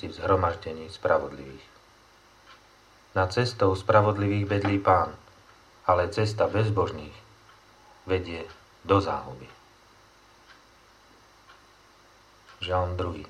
všetci v zhromaždení spravodlivých. Na cestou spravodlivých bedlí Pán, ale cesta bezbožných vedie do záhuby. Žalm 2.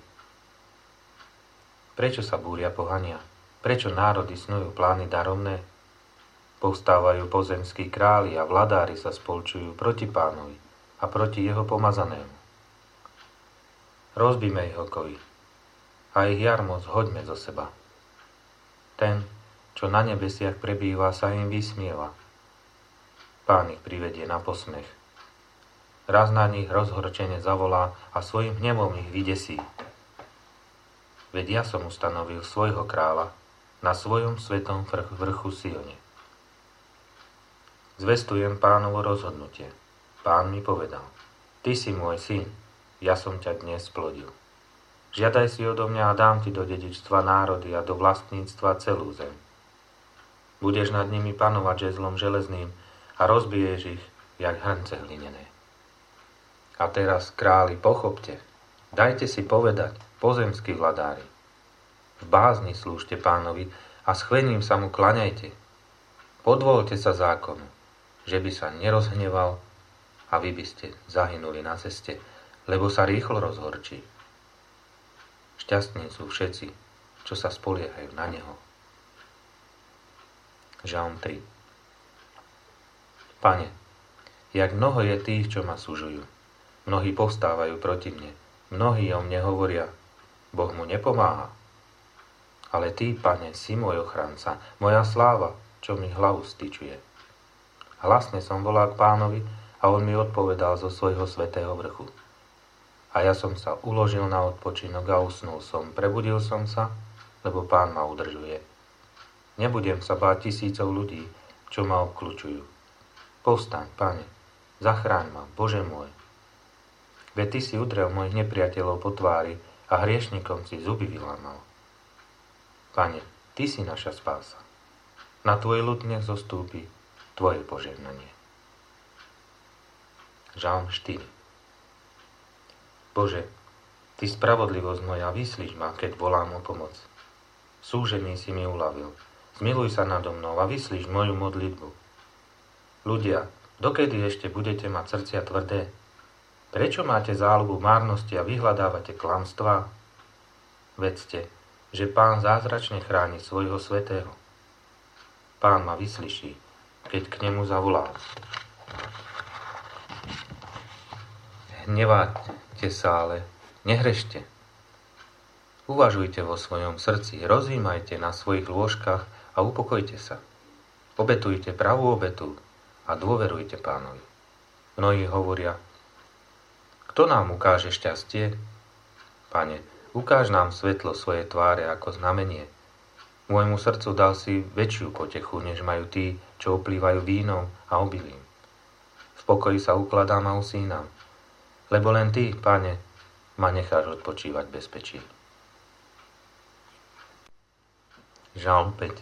Prečo sa búria pohania? Prečo národy snujú plány daromné? Povstávajú pozemskí králi a vladári sa spolčujú proti Pánovi a proti jeho pomazanému. Rozbíme ich okovy a ich jarmo zhoďme zo seba. Ten, čo na nebesiach prebýva, sa im vysmieva. Pán ich privedie na posmech. Raz na nich rozhorčene zavolá a svojim hnevom ich vydesí. Veď ja som ustanovil svojho kráľa na svojom svetom vrchu Sione. Zvestujem Pánovo rozhodnutie. Pán mi povedal, ty si môj syn, ja som ťa dnes splodil. Žiadaj si odo mňa a dám ti do dedičstva národy a do vlastníctva celú zem. Budeš nad nimi panovať žezlom železným a rozbiješ ich, jak hrnce hlinené. A teraz, králi, pochopte, dajte si povedať, pozemskí vladári. V bázni slúžte Pánovi a schvením sa mu klaňajte. Podvolte sa zákonu, že by sa nerozhneval a vy by ste zahynuli na ceste, lebo sa rýchlo rozhorčí. Šťastní sú všetci, čo sa spoliehajú na neho. Žalm 3. Pane, jak mnoho je tých, čo ma sužujú. Mnohí povstávajú proti mne. Mnohí o mne hovoria, Boh mu nepomáha. Ale ty, Pane, si môj ochranca, moja sláva, čo mi hlavu styčuje. Hlasne som volal k Pánovi a on mi odpovedal zo svojho svätého vrchu. A ja som sa uložil na odpočinok a usnul som. Prebudil som sa, lebo Pán ma udržuje. Nebudem sa báť tisícov ľudí, čo ma obkľučujú. Povstaň, Pane, zachráň ma, Bože môj. Veď ty si udrel mojich nepriateľov po tvári a hriešnikom si zuby vylámal. Pane, ty si naša spása. Na tvoj ľud nech zostúpi tvoje požehnanie. Žalm 4. Bože, ty spravodlivosť moja, vyslíš ma, keď volám o pomoc. Súžení si mi uľavil. Zmiluj sa nado mnou a vyslíš moju modlitbu. Ľudia, dokedy ešte budete mať srdcia tvrdé? Prečo máte záľubu márnosti a vyhľadávate klamstvá? Vedzte, že Pán zázračne chráni svojho svätého. Pán ma vyslyší, keď k nemu zavolám. Hneváte sa, ale nehrešte. Uvažujte vo svojom srdci, rozjímajte na svojich lôžkach a upokojte sa. Obetujte pravú obetu a dôverujte Pánovi. Mnohí hovoria, kto nám ukáže šťastie? Pane, ukáž nám svetlo svojej tváre ako znamenie. Môjmu srdcu dal si väčšiu potechu, než majú tí, čo oplývajú vínom a obilím. V pokoji sa ukladám a usínam, lebo len ty, Pane, ma necháš odpočívať v bezpečí. Žalm 5.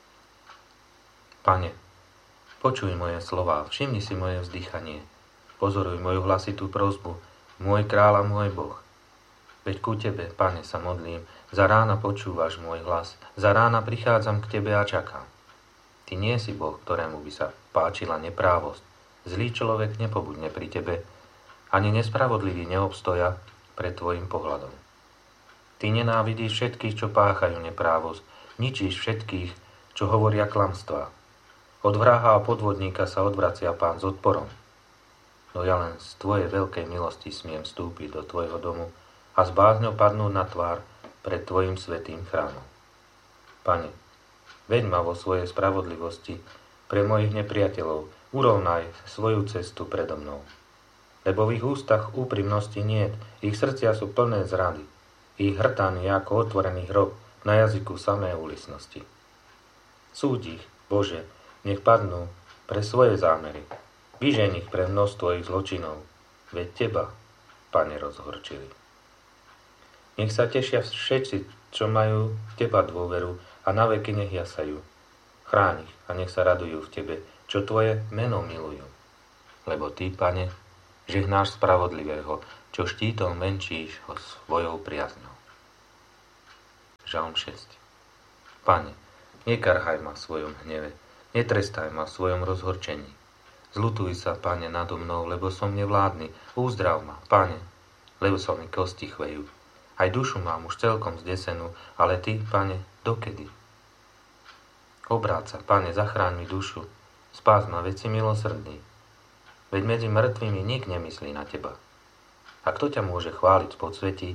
Pane, počuj moje slová, všimni si moje vzdychanie, pozoruj moju hlasitú prosbu, môj kráľ a môj Boh. Veď ku tebe, Pane, sa modlím, za rána počúvaš môj hlas, za rána prichádzam k tebe a čakám. Ty nie si Boh, ktorému by sa páčila neprávosť. Zlý človek nepobudne pri tebe, ani nespravodlivý neobstoja pred tvojim pohľadom. Ty nenávidíš všetkých, čo páchajú neprávosť, ničíš všetkých, čo hovoria klamstvá. Od vraha a podvodníka sa odvracia Pán s odporom. No ja len z tvojej veľkej milosti smiem vstúpiť do tvojho domu a s bázňou padnúť na tvár pred tvojim svätým chrámom. Pane, veď ma vo svojej spravodlivosti pre mojich nepriateľov, urovnaj svoju cestu predo mnou. Lebo v ich ústach úprimnosti niet, ich srdcia sú plné zrady, ich hrtán je ako otvorený hrob, na jazyku samé úlisnosti. Súď ich, Bože, nech padnú pre svoje zámery, vyžeň ich pre množstvo ich zločinov, veď teba, Pane, rozhorčili. Nech sa tešia všetci, čo majú teba dôveru a naveky nech jasajú. Chráň ich a nech sa radujú v tebe, čo tvoje meno milujú. Lebo ty, Pane, žehnáš spravodlivého, čo štítom venčíš ho svojou priazňou. Žalm 6. Pane, nekarhaj ma v svojom hneve, netrestaj ma v svojom rozhorčení. Zľutuj sa, Pane, nado mnou, lebo som nevládny. Uzdrav ma, Pane, lebo sa mi kosti chvejú. Aj dušu mám už celkom zdesenú, ale Ty, Pane, dokedy? Obráť sa, Pane, zachráň mi dušu, spás ma, veď si milosrdný. Veď medzi mŕtvými nik nemyslí na Teba. A kto ťa môže chváliť spod svetí?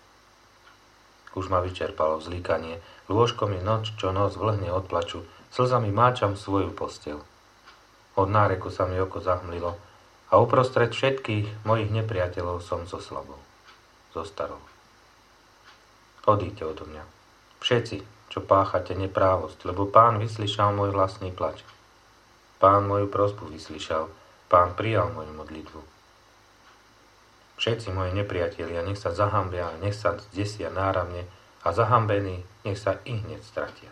Už ma vyčerpalo vzlíkanie, lôžko mi noc čo noc vlhne od plaču, slzami máčam svoju posteľ. Od náreku sa mi oko zahmlilo a uprostred všetkých mojich nepriateľov som zoslabol, zostarol. Odíďte odo mňa, všetci, čo páchate neprávosť, lebo Pán vyslyšal môj vlastný plač. Pán moju prosbu vyslyšal, Pán prijal moju modlitbu. Všetci moji nepriatelia nech sa zahambia, nech sa zdesia náramne a zahambení nech sa i hneď stratia.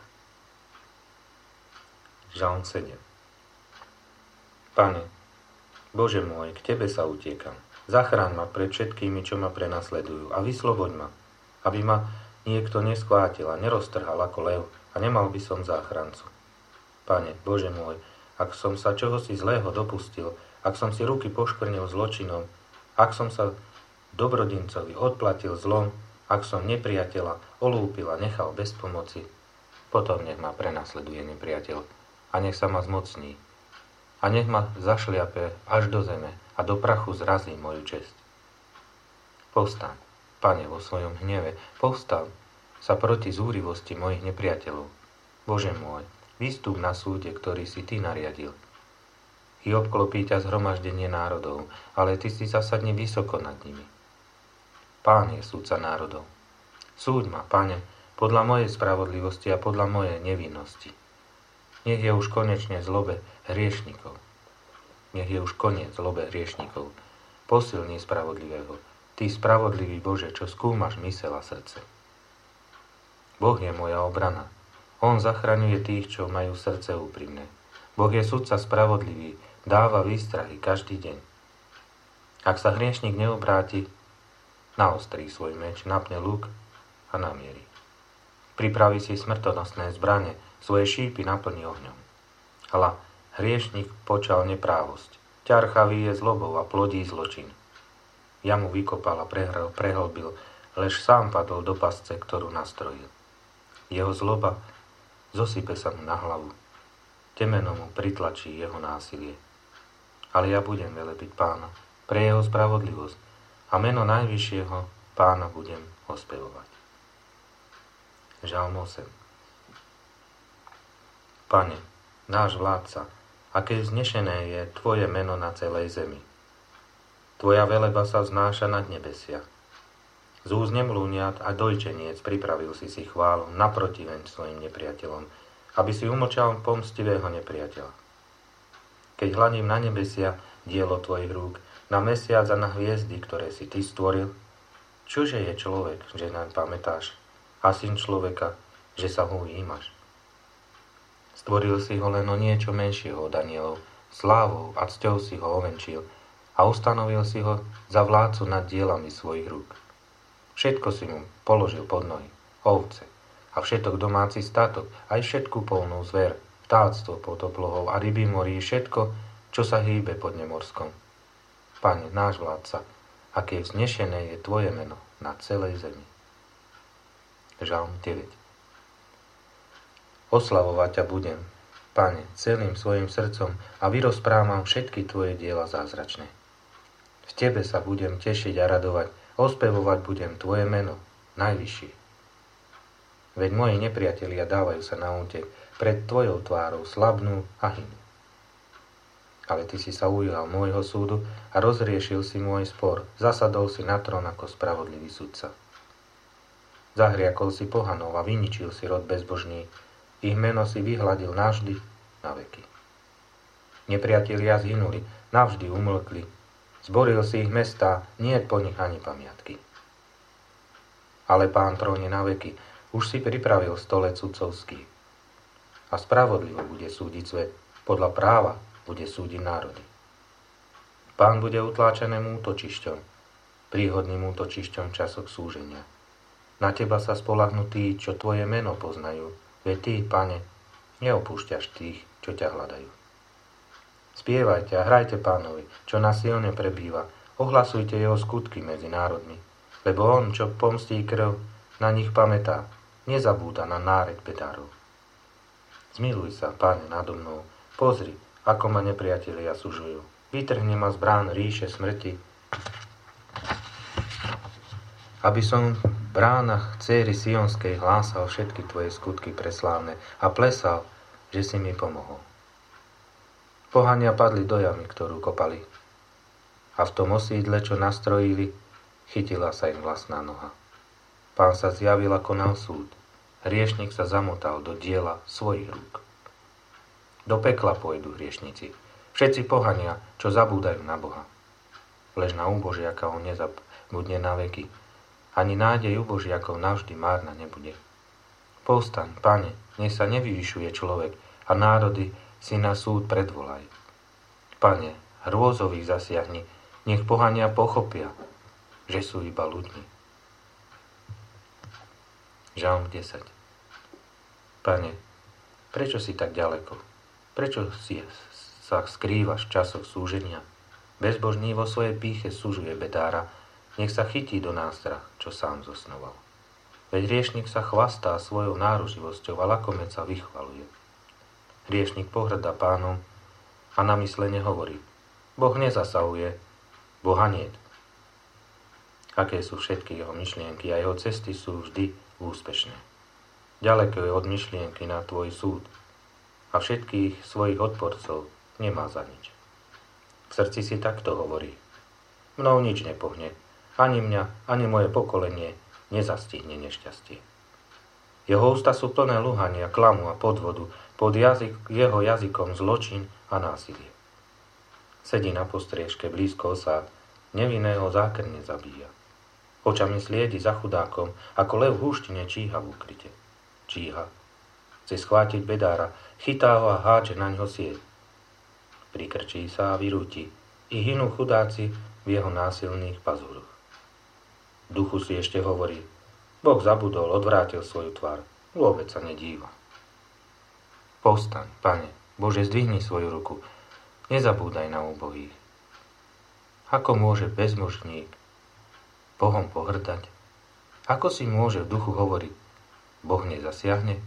Žalm 7. Pane, Bože môj, k Tebe sa utiekam. Zachráň ma pred všetkými, čo ma prenasledujú a vysloboď ma, aby ma niekto neskvátil a neroztrhal ako lev a nemal by som záchrancu. Pane, Bože môj, ak som sa čohosi zlého dopustil, ak som si ruky poškvrnil zločinom, ak som sa dobrodincovi odplatil zlom, ak som nepriateľa olúpil a nechal bez pomoci, potom nech ma prenasleduje nepriateľ a nech sa ma zmocní. A nech ma zašliape až do zeme a do prachu zrazí moju česť. Povstaň, Pane, vo svojom hneve, povstaň sa proti zúrivosti mojich nepriateľov. Bože môj, vystúp na súde, ktorý si Ty nariadil. I obklopí ťa zhromaždenie národov, ale Ty si zasadni vysoko nad nimi. Pán je súdca národov. Súď ma, Pane, podľa mojej spravodlivosti a podľa mojej nevinnosti. Nech je už konečne zlobe hriešnikov. Nech je už koniec zlobe hriešnikov. Posilni spravodlivého. Ty spravodlivý Bože, čo skúmaš myseľ a srdce. Boh je moja obrana. On zachraňuje tých, čo majú srdce úprimné. Boh je sudca spravodlivý, dáva výstrahy každý deň. Ak sa hriešnik neobráti, naostrí svoj meč, napne luk a namierí. Pripraví si smrtonosné zbrane, svoje šípy naplní ohňom. Hľa, hriešnik počal neprávosť, ťarchavý je zlobou a plodí zločin. Ja mu vykopal a prehlbil, lež sám padol do pasce, ktorú nastrojil. Jeho zloba zosype sa mu na hlavu, temeno mu pritlačí jeho násilie. Ale ja budem velebiť Pána pre jeho spravodlivosť a meno najvyššieho Pána budem ospevovať. Žalm 8. Pane, náš vládca, aké vznešené je Tvoje meno na celej zemi. Tvoja veleba sa vznáša nad nebesia. Z úst nemlúniat a dojčeniec pripravil si chválu naprotiveň svojim nepriateľom, aby si umlčal pomstivého nepriateľa. Keď hľadím na nebesia, dielo Tvojich rúk, na mesiac a na hviezdy, ktoré si Ty stvoril, čože je človek, že naň pamätáš, a syn človeka, že sa ho ujímaš. Stvoril si ho len o niečo menšieho od anielov, slávou a cťou si ho ovenčil a ustanovil si ho za vládcu nad dielami svojich rúk. Všetko si mu položil pod nohy, ovce a všetok domáci statok, aj všetku polnú zver, vtáctvo pod oblohou a ryby morí, všetko, čo sa hýbe pod nemorskom. Pane, náš vládca, aké vznešené je Tvoje meno na celej zemi. Žalm 9. Oslavovať ťa budem, Pane, celým svojim srdcom a vyrozprávam všetky Tvoje diela zázračné. V Tebe sa budem tešiť a radovať, ospevovať budem Tvoje meno, najvyššie. Veď moji nepriatelia dávajú sa na útek, pred Tvojou tvárou slabnú a hynú. Ale Ty si sa ujal môjho súdu a rozriešil si môj spor, zasadol si na trón ako spravodlivý sudca. Zahriakol si pohanov a vyničil si rod bezbožný, ich meno si vyhladil navždy na veky. Nepriatelia zhynuli, navždy umlkli, zboril si ich mestá, nie po nich ani pamiatky. Ale Pán tróne na veky, už si pripravil stolec sudcovský. A spravodlivo bude súdiť svet, podľa práva bude súdiť národy. Pán bude utláčaným útočišťom, príhodným útočišťom v časoch súženia. Na teba sa spoľahnú tí, čo tvoje meno poznajú. Veď ty, Pane, neopúšťaš tých, čo ťa hľadajú. Spievajte a hrajte Pánovi, čo na Sione prebýva. Ohlasujte jeho skutky medzi národmi. Lebo on, čo pomstí krv, na nich pamätá. Nezabúda na náreď bedárov. Zmiluj sa, Pane, nado mnou. Pozri, ako ma nepriatelia sužujú. Vytrhne ma z brán ríše smrti, aby som v bránach céry Sionskej hlásal všetky tvoje skutky preslávne a plesal, že si mi pomohol. Pohania padli do jamy, ktorú kopali. A v tom osídle, čo nastrojili, chytila sa im vlastná noha. Pán sa zjavil a konal súd. Hriešnik sa zamotal do diela svojich rúk. Do pekla pôjdu hriešnici. Všetci pohania, čo zabúdajú na Boha. Lež na úbožiaka on nezabudne na veky. Ani nádej ubožiakov navždy márna nebude. Povstaň, Pane, nech sa nevyvyšuje človek a národy si na súd predvolaj. Pane, hrôzových zasiahni, nech pohania pochopia, že sú iba ľuďmi. Žalm 10. Pane, prečo si tak ďaleko? Prečo sa skrývaš v časoch súženia? Bezbožný vo svojej pýche súžuje bedára, nech sa chytí do nástrah, čo sám zosnoval. Veď hriešnik sa chvastá svojou náruživosťou a lakomec sa vychvaluje. Hriešnik pohŕda Pánom a na myslenie hovorí: Boh nezasahuje, Boha niet. Aké sú všetky jeho myšlienky a jeho cesty sú vždy úspešné. Ďaleko je od myšlienky na tvoj súd a všetkých svojich odporcov nemá za nič. V srdci si takto hovorí: Mnou nič nepohne, ani mňa, ani moje pokolenie nezastihne nešťastie. Jeho ústa sú plné lúhania, klamu a podvodu, pod jeho jazykom zločin a násilie. Sedí na postriežke blízko osád, nevinného zákerne zabíja. Očami sliedi za chudákom, ako lev v húštine číha v úkryte. Číha. Chce schvátiť bedára, chytá ho a háče na ňo sieť. Prikrčí sa a vyrúti, i hynú chudáci v jeho násilných pazúroch. V duchu si ešte hovorí: Boh zabudol, odvrátil svoju tvár, vôbec sa nedíva. Povstaň, Pane, Bože, zdvihni svoju ruku, nezabúdaj na úbohých. Ako môže bezbožník Bohom pohrdať? Ako si môže v duchu hovoriť: Boh nezasiahne?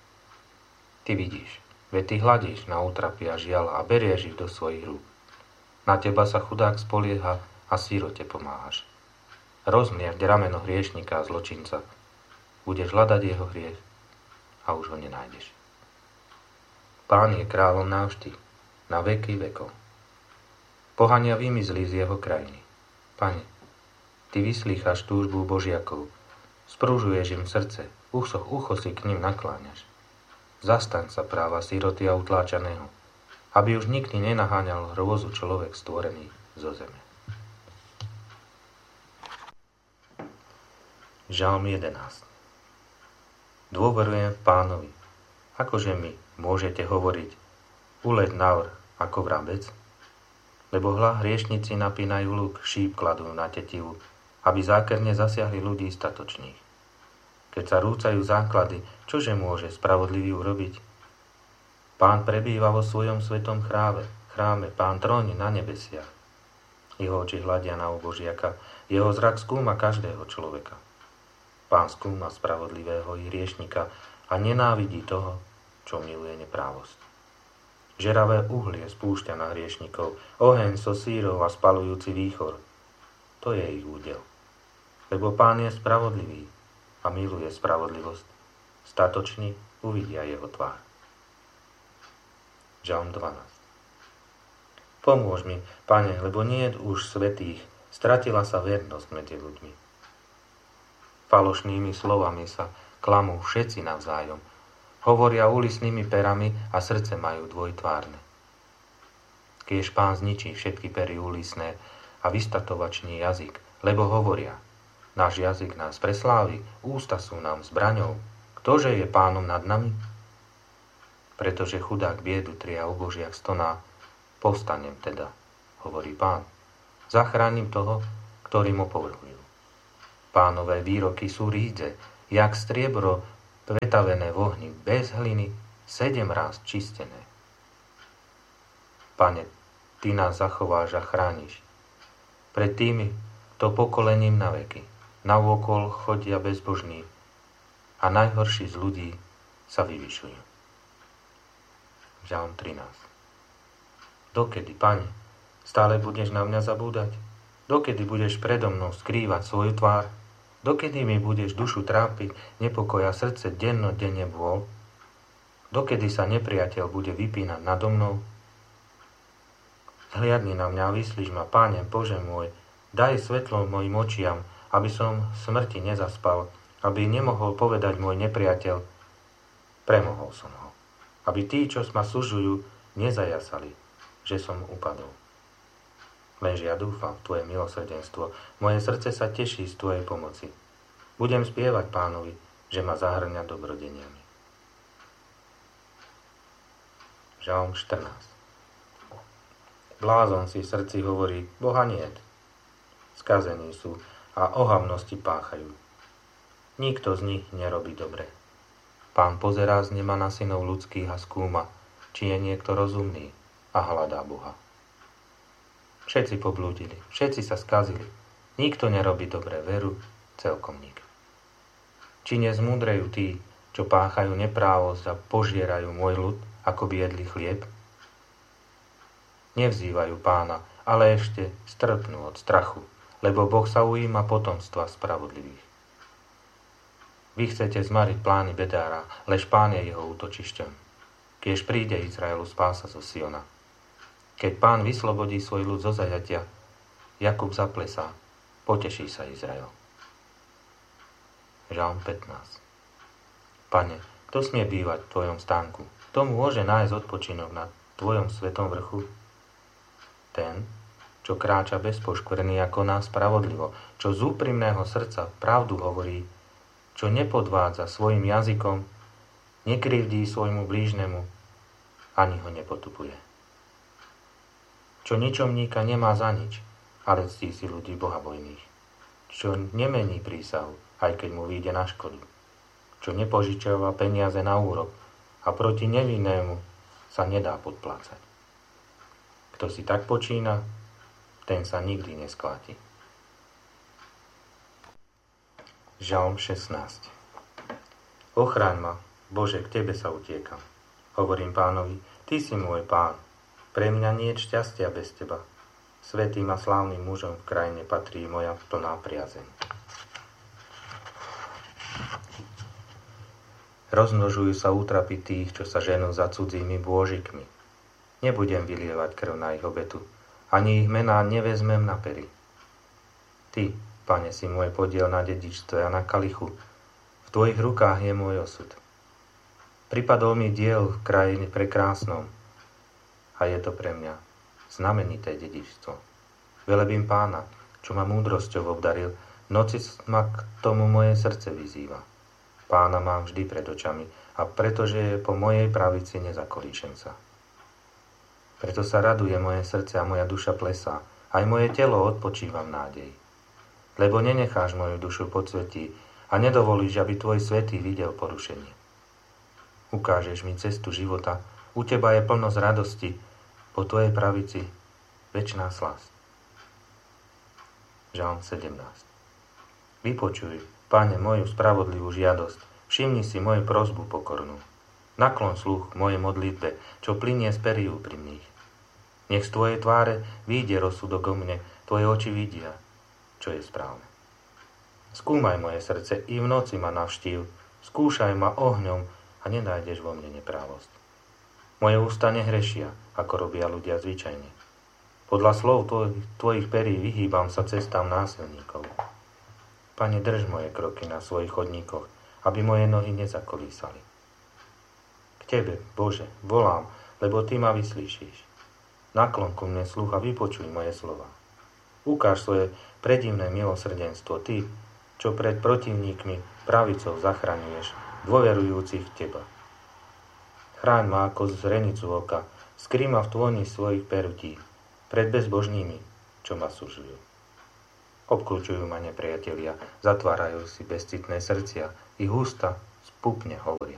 Ty vidíš, veď ty hľadíš na útrapy a žiaľ a berieš ich do svojich rúk. Na teba sa chudák spolieha a sírote pomáhaš. Rozmliaď rameno hriešnika a zločinca. Budeš hľadať jeho hriech a už ho nenájdeš. Pán je kráľom navždy, na veky vekov. Pohania vymizli z jeho krajiny. Pane, ty vyslýcháš túžbu Božiakov, sprúžuješ im srdce, ucho si k ním nakláňaš. Zastaň sa práva síroty a utláčaného, aby už nikdy nenaháňal hrôzu človek stvorený zo zeme. Žalm 11. Dôverujem v Pánovi. Akože mi môžete hovoriť: uleď navrch ako vrabec? Lebo hriešnici napínajú luk, šíp kladú na tetivu, aby zákerne zasiahli ľudí statočných. Keď sa rúcajú základy, čože môže spravodlivý urobiť? Pán prebýva vo svojom svetom chráme, Pán tróni na nebesiach. Jeho oči hľadia na ubožiaka, jeho zrak skúma každého človeka. Pán skúma spravodlivého i hriešnika a nenávidí toho, čo miluje neprávosť. Žeravé uhlie spúšťa na hriešnikov, oheň so sírov a spalujúci výchor. To je ich údel. Lebo Pán je spravodlivý a miluje spravodlivosť. Statoční uvidia jeho tvár. Žalm 12. Pomôž mi, Pane, lebo nie je už svätých, stratila sa vernosť medzi ľuďmi. Falošnými slovami sa klamú všetci navzájom, hovoria úlisnými perami a srdce majú dvojtvárne. Kiež Pán zničí všetky pery úlisné a vystatovačný jazyk, lebo hovoria: náš jazyk nás preslávi, ústa sú nám zbraňou, ktože je Pánom nad nami? Pretože chudák biedu trie a ubožiak stoná, povstanem teda, hovorí Pán, zachránim toho, ktorým opovrhujú. Pánové výroky sú rídze, jak striebro pretavené v ohni, bez hliny, 7 ráz čistené. Pane, Ty nás zachováš a chrániš. Pred tými to pokolením na veky. Navôkol chodia bezbožní a najhorší z ľudí sa vyvyšujú. Žalm 13. Dokedy, Pane, stále budeš na mňa zabúdať? Dokedy budeš predo mnou skrývať svoju tvár? Dokedy mi budeš dušu trápiť, nepokoja srdce dennodenne bôl? Dokedy sa nepriateľ bude vypínať nado mnou? Zhliadni na mňa a vyslíš ma, Páne, Bože môj, daj svetlo mojim očiam, aby som smrti nezaspal, aby nemohol povedať môj nepriateľ, premohol som ho. Aby tí, čo ma sužujú, nezajasali, že som upadol. Lenže ja dúfam v Tvoje milosrdenstvo. Moje srdce sa teší z Tvojej pomoci. Budem spievať Pánovi, že ma zahrňa dobrodeniami. Žalm 14. Blázon si v srdci hovorí, Boha niet. Skazení sú a ohavnosti páchajú. Nikto z nich nerobí dobre. Pán pozerá z neba na synov ľudských a skúma, či je niekto rozumný a hľadá Boha. Všetci poblúdili, všetci sa skazili. Nikto nerobí dobre, veru, celkom nik. Či nezmúdrejú tí, čo páchajú neprávosť a požierajú môj ľud, ako by jedli chlieb? Nevzývajú Pána, ale ešte strpnú od strachu, lebo Boh sa ujíma potomstva spravodlivých. Vy chcete zmariť plány bedára, lež Pán je jeho útočišťom. Kiež príde Izraelu spása zo Siona. Keď Pán vyslobodí svoj ľud zo zajatia, Jakub zaplesá, poteší sa Izrael. Žalm 15. Pane, kto smie bývať v Tvojom stánku? Kto môže nájsť odpočinok na Tvojom svetom vrchu? Ten, čo kráča bezpoškvrný a koná spravodlivo, čo z úprimného srdca pravdu hovorí, čo nepodvádza svojim jazykom, nekrivdí svojmu blížnemu, ani ho nepotupuje. Čo ničomníka nemá za nič, ale ctí si ľudí bohabojných. Čo nemení prísahu, aj keď mu vyjde na škodu. Čo nepožičiava peniaze na úrok a proti nevinnému sa nedá podplácať. Kto si tak počína, ten sa nikdy neskláti. Žalm 16. Ochráň ma, Bože, k Tebe sa utiekam. Hovorím Pánovi, Ty si môj Pán. Pre mňa nie je šťastia bez Teba. Svätým a slávnym mužom v krajine patrí moja plná priazeň. Rozmnožujú sa útrapy tých, čo sa ženú za cudzími bôžikmi. Nebudem vylievať krv na ich obetu, ani ich mená nevezmem na pery. Ty, Pane, si môj podiel na dedičstve a na kalichu. V Tvojich rukách je môj osud. Pripadol mi diel v krajine prekrásnom a je to pre mňa znamenité dedičstvo. Velebím Pána, čo ma múdrosťou obdaril, v noci ma k tomu moje srdce vyzýva. Pána mám vždy pred očami a pretože je po mojej pravici, nezakolíšem sa. Preto sa raduje moje srdce a moja duša plesá, aj moje telo odpočíva v nádeji. Lebo nenecháš moju dušu podsvetí a nedovolíš, aby Tvoj svätý videl porušenie. Ukážeš mi cestu života, u Teba je plnosť radosti, po Tvojej pravici večná slasť. Žalm 17. Vypočuj, Pane, moju spravodlivú žiadosť, všimni si moju prosbu pokornú. Naklon sluch mojej modlitbe, čo plynie z perí úprimných. Nech z Tvojej tváre vyjde rozsudok o mne, Tvoje oči vidia, čo je správne. Skúmaj moje srdce, i v noci ma navštív, skúšaj ma ohňom a nenájdeš vo mne neprávosť. Moje ústa nehrešia, ako robia ľudia zvyčajne. Podľa slov Tvojich perí vyhýbam sa cestám násilníkov. Pane, drž moje kroky na svojich chodníkoch, aby moje nohy nezakolísali. K Tebe, Bože, volám, lebo Ty ma vyslíšiš. Naklon ku mne sluch a vypočuj moje slova. Ukáž svoje predivné milosrdenstvo, Ty, čo pred protivníkmi pravicou zachraňuješ, dôverujúcich v Teba. Chráň ma ako zrenicu oka, skryj ma v tvoni svojich perutí, pred bezbožnými, čo ma sužujú. Obklúčujú ma nepriatelia, zatvárajú si bezcitné srdcia, ich ústa spupne hovoria.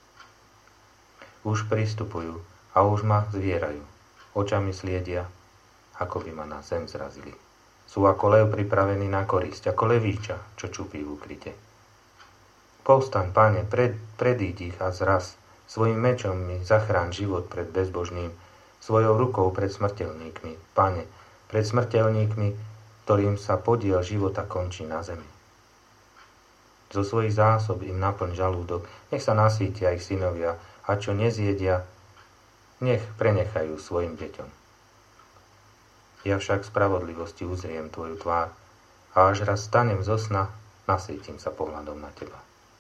Už pristupujú a už ma zvierajú. Očami sliedia, ako by ma na zem zrazili. Sú ako lev pripravený na korisť, ako levíča, čo čupí v ukryte. Povstaň, Pane, predíď ich a zraz. Svojim mečom mi zachráň život pred bezbožným, svojou rukou pred smrteľníkmi. Pane, pred smrteľníkmi, ktorým sa podiel života končí na zemi. Zo svojich zásob im naplň žalúdok, nech sa nasýtia ich synovia, a čo nezjedia, nech prenechajú svojim deťom. Ja však v spravodlivosti uzriem tvoju tvár a až raz stanem zo sna, nasýtim sa pohľadom na teba.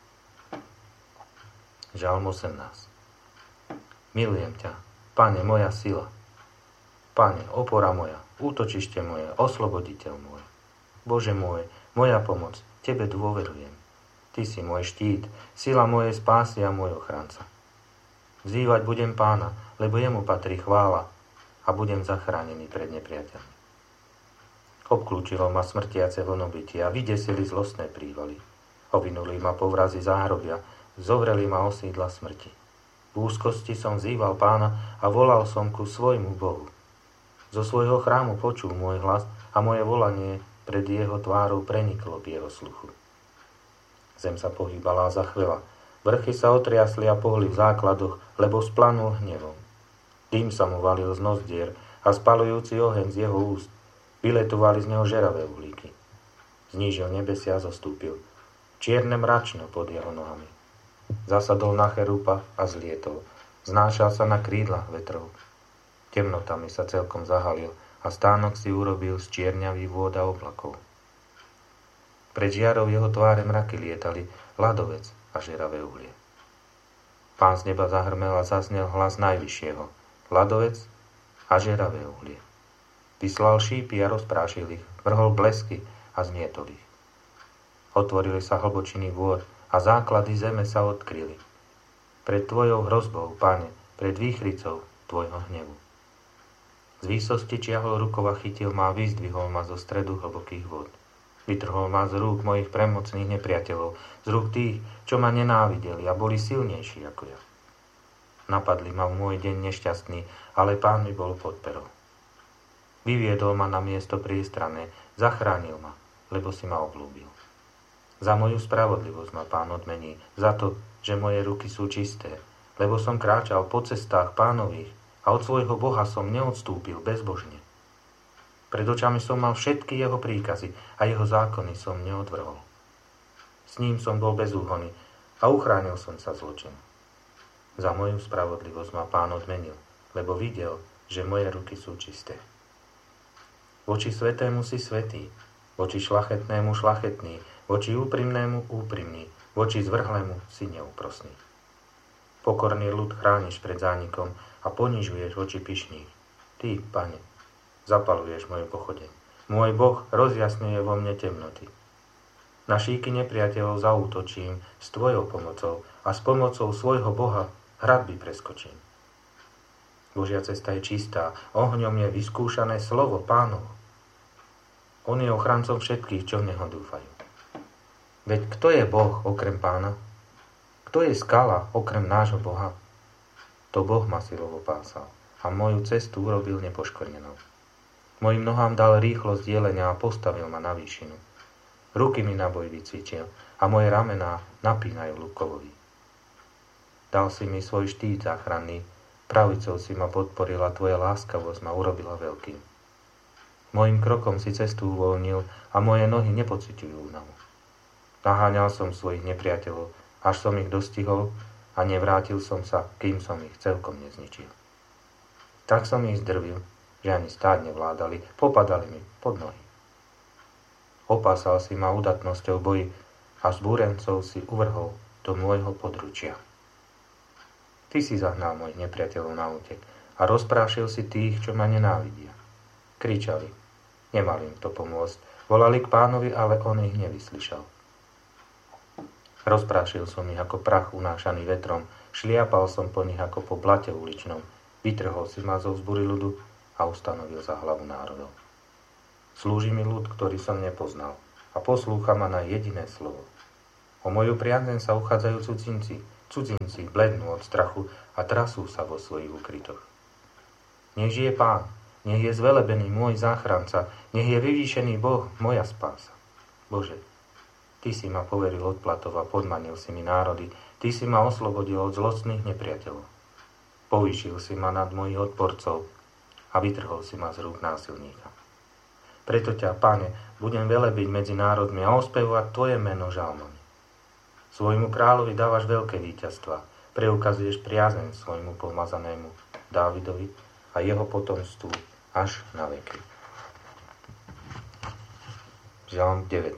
Žalm 18. Milujem ťa, Pane, moja sila. Pane, opora moja, útočište moje, osloboditeľ môj. Bože môj, moja pomoc, tebe dôverujem. Ty si môj štít, sila mojej spásy a môj ochranca. Vzývať budem Pána, lebo jemu patrí chvála a budem zachránený pred nepriateľmi. Obklúčilo ma smrtiace vlnobytie a vydesili zlostné prívaly. Ovinuli ma povrazy záhrobia, zovreli ma osídla smrti. V úzkosti som vzýval Pána a volal som ku svojmu Bohu. Zo svojho chrámu počul môj hlas a moje volanie pred jeho tvárou preniklo k jeho sluchu. Zem sa pohýbala a zachvela. Vrchy sa otriasli a pohli v základoch, lebo splanul hnevom. Dým sa mu valil z nozdier a spalujúci oheň z jeho úst. Vyletovali z neho žeravé uhlíky. Znížil nebesia a zostúpil. Čierne mračno pod jeho nohami. Zasadol na cherupa a zlietol. Znášal sa na krídlach vetrov. Temnotami sa celkom zahalil a stánok si urobil z čierňavých vôd a oblakov. Pred žiarou jeho tváre mraky lietali, ľadovec a žeravé uhlie. Pán z neba zahrmel a zaznel hlas Najvyššieho, ľadovec a žeravé uhlie. Vyslal šípy a rozprášil ich, vrhol blesky a zmietol ich. Otvorili sa hlbočiny vôd a základy zeme sa odkryli. Pred tvojou hrozbou, Pane, pred výchricou tvojho hnevu. Z výsosti čiahol rukou a chytil ma a vyzdvihol ma zo stredu hlbokých vôd. Vytrhol ma z rúk mojich premocných nepriateľov, z rúk tých, čo ma nenávideli a boli silnejší ako ja. Napadli ma v môj deň nešťastný, ale Pán mi bol pod perou. Vyviedol ma na miesto priestrané, zachránil ma, lebo si ma obľúbil. Za moju spravodlivosť ma Pán odmení, za to, že moje ruky sú čisté, lebo som kráčal po cestách Pánových a od svojho Boha som neodstúpil bezbožne. Pred očami som mal všetky jeho príkazy a jeho zákony som neodvrhol. S ním som bol bez úhony a uchránil som sa zločinu. Za moju spravodlivosť ma Pán odmenil, lebo videl, že moje ruky sú čisté. Voči svätému si svätý, voči šlachetnému šlachetný, voči úprimnému úprimný, voči zvrhlému si neúprosný. Pokorný ľud chrániš pred zánikom a ponižuješ voči pyšných. Ty, Pane, zapaluješ moju pochodeň. Môj Boh rozjasňuje vo mne temnoty. Na šíky nepriateľov zaútočím s tvojou pomocou a s pomocou svojho Boha hradby preskočím. Božia cesta je čistá, ohňom je vyskúšané slovo Pánovo. On je ochrancom všetkých, čo v neho dúfajú. Veď kto je Boh okrem Pána? Kto je skala okrem nášho Boha? To Boh ma silovo pásal a moju cestu urobil nepoškvrnenou. Mojim nohám dal rýchlosť dielenia a postavil ma na výšinu. Ruky mi na boj vycvičil a moje ramená napínajú lukovovi. Dal si mi svoj štít záchranný, pravicou si ma podporila, tvoja láskavosť ma urobila veľkým. Mojim krokom si cestu uvoľnil a moje nohy nepociťujú únavu. Naháňal som svojich nepriateľov, až som ich dostihol a nevrátil som sa, kým som ich celkom nezničil. Tak som ich zdrvil, že ani stáť nevládali, popadali mi pod nohy. Opásal si ma udatnosťou boji a z búrencov si uvrhol do môjho područia. Ty si zahnal mojich nepriateľov na útek a rozprášil si tých, čo ma nenávidia. Kričali, nemali im to pomôcť, volali k Pánovi, ale on ich nevyslyšal. Rozprášil som ich ako prach unášaný vetrom, šliapal som po nich ako po blate uličnom, vytrhol si ma zo vzbury ľudu a ustanovil za hlavu národov. Slúži mi ľud, ktorý som nepoznal, a poslúcha ma na jediné slovo. O moju priazeň sa uchádzajú cudzinci blednú od strachu a trasú sa vo svojich ukrytoch. Nech žije Pán, nech je zvelebený môj záchranca, nech je vyvýšený Boh, moja spása. Bože, Ty si ma poveril odplatov a podmanil si mi národy, Ty si ma oslobodil od zlostných nepriateľov. Povýšil si ma nad mojich odporcov a vytrhol si ma z rúk násilníka. Preto ťa, Pane, budem velebiť medzi národmi a ospevovať Tvoje meno žalmami. Svojmu kráľovi dávaš veľké víťazstva, preukazuješ priazeň svojmu pomazanému Dávidovi a jeho potomstvu až na veky. Žalm 19.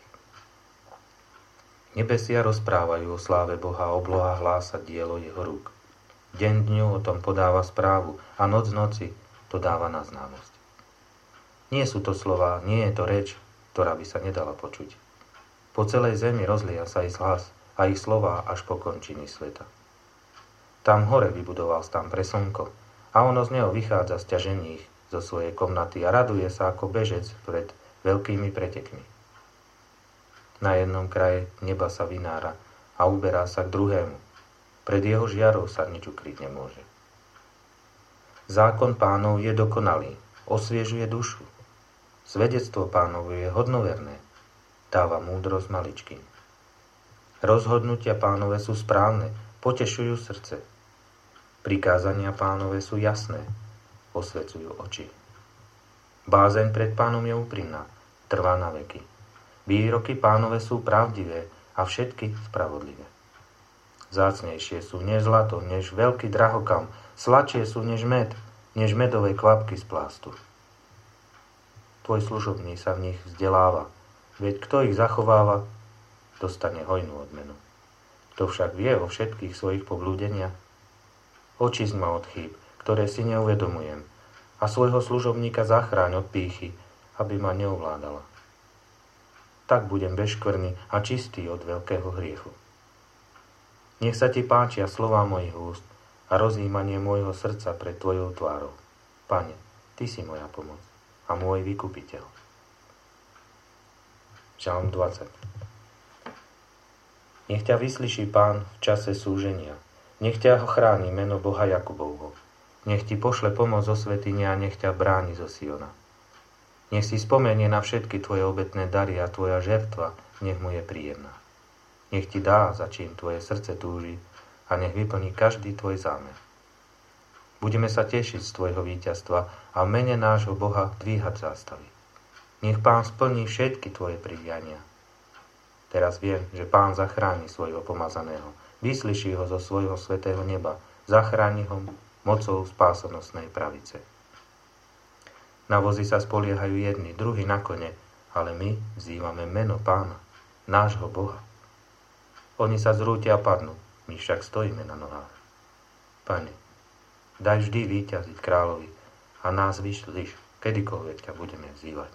Nebesia rozprávajú o sláve Boha a obloha hlása dielo jeho rúk. Deň dňu o tom podáva správu a noc noci to dáva na známosť. Nie sú to slová, nie je to reč, ktorá by sa nedala počuť. Po celej zemi rozlia sa ich hlas a ich slová až po končiny sveta. Tam hore vybudoval stán pre slnko a ono z neho vychádza sťažených zo svojej komnaty a raduje sa ako bežec pred veľkými pretekmi. Na jednom kraji neba sa vynára a uberá sa k druhému. Pred jeho žiarou sa nič ukryť nemôže. Zákon Pánov je dokonalý, osviežuje dušu. Svedectvo Pánovo je hodnoverné, dáva múdrosť maličkým. Rozhodnutia Pánove sú správne, potešujú srdce. Prikázania Pánove sú jasné, osvecujú oči. Bázeň pred Pánom je úprimná, trvá na veky. Výroky Pánove sú pravdivé a všetky spravodlivé. Vzácnejšie sú než zlato, než veľký drahokam, sladšie sú než med, než medové kvapky z plástu. Tvoj služobný sa v nich vzdeláva, veď kto ich zachováva, dostane hojnú odmenu. Kto však vie o všetkých svojich poblúdeniach, očisť ma od chýb, ktoré si neuvedomujem, a svojho služobníka zachráň od pýchy, aby ma neovládala. Tak budem bezškvrný a čistý od veľkého hriechu. Nech sa ti páčia slová mojich úst a rozjímanie môjho srdca pred tvojou tvárou. Pane, ty si moja pomoc a môj vykupiteľ. Žalm 20. Nech ťa vyslyší Pán v čase súženia. Nech ťa chráni meno Boha Jakubovho. Nech ti pošle pomoc zo svätyne a nech ťa bráni zo Siona. Nech si spomenie na všetky tvoje obetné dary a tvoja žertva, nech mu je príjemná. Nech ti dá, za čím tvoje srdce túži, a nech vyplní každý tvoj zámer. Budeme sa tešiť z tvojho víťazstva a v mene nášho Boha dvíhať zástavy. Nech Pán splní všetky tvoje pridiania. Teraz viem, že Pán zachráni svojho pomazaného, vyslyší ho zo svojho svätého neba, zachráni ho mocou spásonosnej pravice. Na vozy sa spoliehajú jedni, druhí na kone, ale my vzývame meno Pána, nášho Boha. Oni sa zrútia a padnú, my však stojíme na nohách. Pane, daj vždy víťaziť kráľovi a nás vyšliš, kedykoľvek ťa budeme vzývať.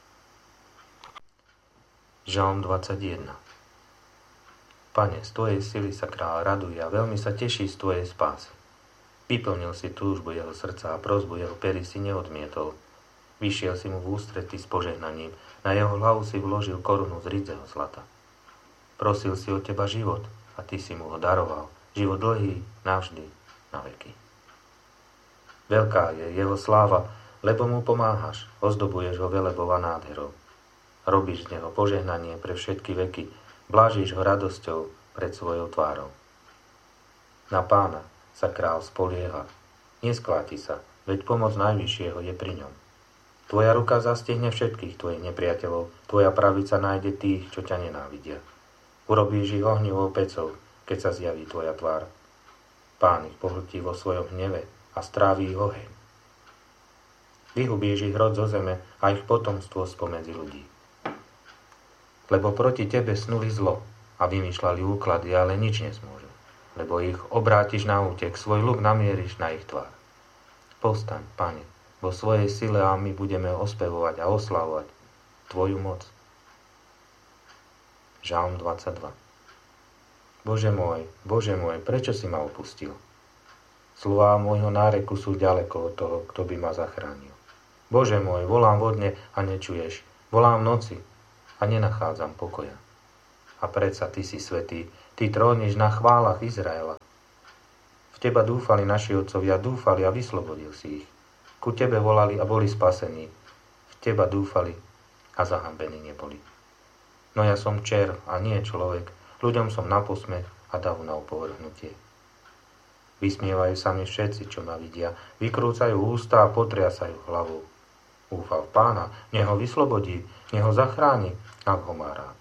Žalm 21. Pane, z tvojej sily sa kráľ raduje a veľmi sa teší z tvojej spásy. Vyplnil si túžbu jeho srdca a prosbu jeho pery si neodmietol. Vyšiel si mu v ústrety s požehnaním, na jeho hlavu si vložil korunu z ridzeho zlata. Prosil si od teba život a ty si mu ho daroval, život dlhý, navždy, na veky. Veľká je jeho sláva, lebo mu pomáhaš, ozdobuješ ho velebou a nádherou. Robíš z neho požehnanie pre všetky veky, blážíš ho radosťou pred svojou tvárou. Na Pána sa král spolieha, neskláti sa, veď pomoc najvyššieho je pri ňom. Tvoja ruka zastihne všetkých tvojich nepriateľov, tvoja pravica nájde tých, čo ťa nenávidia. Urobíš ich ohnivou pecou, keď sa zjaví tvoja tvár. Pán ich pohltí vo svojom hneve a stráví ich oheň. Vyhubíš ich rod zo zeme a ich potomstvo spomedzi ľudí. Lebo proti tebe snuli zlo a vymýšľali úklady, ale nič nezmôžu. Lebo ich obrátiš na útek, svoj luk namieríš na ich tvár. Povstaň, Pane, vo svojej sile a my budeme ospevovať a oslavovať tvoju moc. Žalm 22. Bože môj, prečo si ma opustil? Slová môjho náreku sú ďaleko od toho, kto by ma zachránil. Bože môj, volám vodne a nečuješ. Volám v noci a nenachádzam pokoja. A predsa Ty si svätý, Ty tróniš na chválach Izraela. V Teba dúfali naši otcovia, dúfali a vyslobodil si ich. Ku Tebe volali a boli spasení. V Teba dúfali a zahambení neboli. No ja som červ a nie človek, ľuďom som na posmech a davu na opovrhnutie. Vysmievajú sa mi všetci, čo ma vidia, vykrúcajú ústa a potriasajú hlavou. Úfa v Pána, nech ho vyslobodí, nech ho zachráni, ak ho má rád.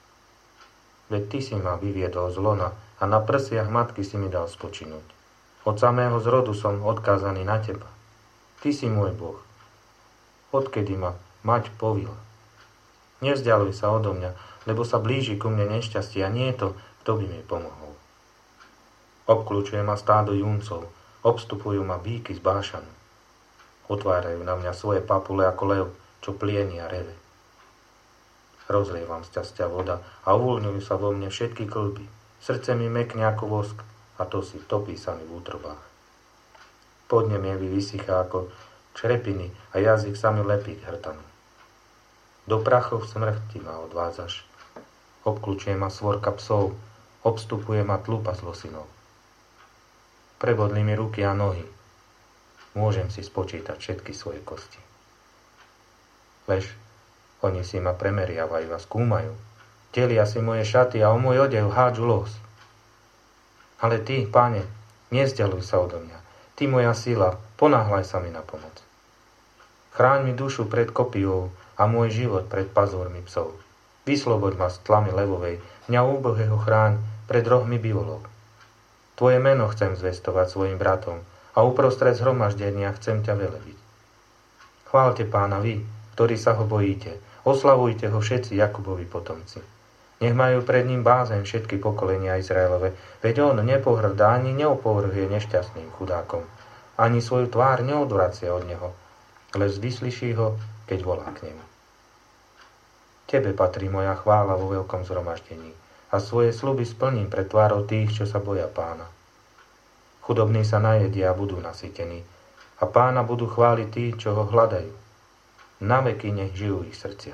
Veď Ty si ma vyviedol z lona a na prsiach matky si mi dal spočinúť. Od samého zrodu som odkázaný na Teba. Ty si môj Boh. Odkedy ma mať povila. Nevzdialuj sa odo mňa, lebo sa blíži ku mne nešťastie a nie je to, kto by mi pomohol. Obkľúčuje ma stádo juncov, obstupujú ma bíky z Bášanu. Otvárajú na mňa svoje papule ako lev, čo plieni a reve. Rozlievam z ťasťa voda a uvoľňujú sa vo mne všetky kĺby. Srdce mi mekne ako vosk a to si topí sa mi v útrobách. Podnemie mi vysychá ako črepiny a jazyk sa mi lepí k hrtanu. Do prachov smrti ma odvádzaš. Obkľúčuje ma svorka psov, obstupuje ma tlupa zlosinov. Prebodli mi ruky a nohy. Môžem si spočítať všetky svoje kosti. Lež, oni si ma premeriavajú a skúmajú. Delia si moje šaty a o môj odev hádžu los. Ale Ty, Pane, nevzdialuj sa odo mňa. Ty moja sila, ponáhľaj sa mi na pomoc. Chráň mi dušu pred kopijou a môj život pred pazúrmi psov. Vysloboď ma z tlamy levovej, mňa úbohého chráň pred rohmi bivolov. Tvoje meno chcem zvestovať svojim bratom a uprostred zhromaždenia chcem ťa velebiť. Chváľte Pána vy, ktorí sa ho bojíte, oslavujte ho všetci Jakubovi potomci. Nech majú pred ním bázeň všetky pokolenia Izraelove, veď on nepohrdá ani neopovrhuje nešťastným chudákom, ani svoju tvár neodvracia od neho, lež vyslyší ho, keď volá k nemu. Tebe patrí moja chvála vo veľkom zhromaždení a svoje sľuby splním pred tvárou tých, čo sa boja Pána. Chudobní sa najedia a budú nasytení a Pána budú chváliť tí, čo ho hľadajú. Na veky nech žijú ich srdcia.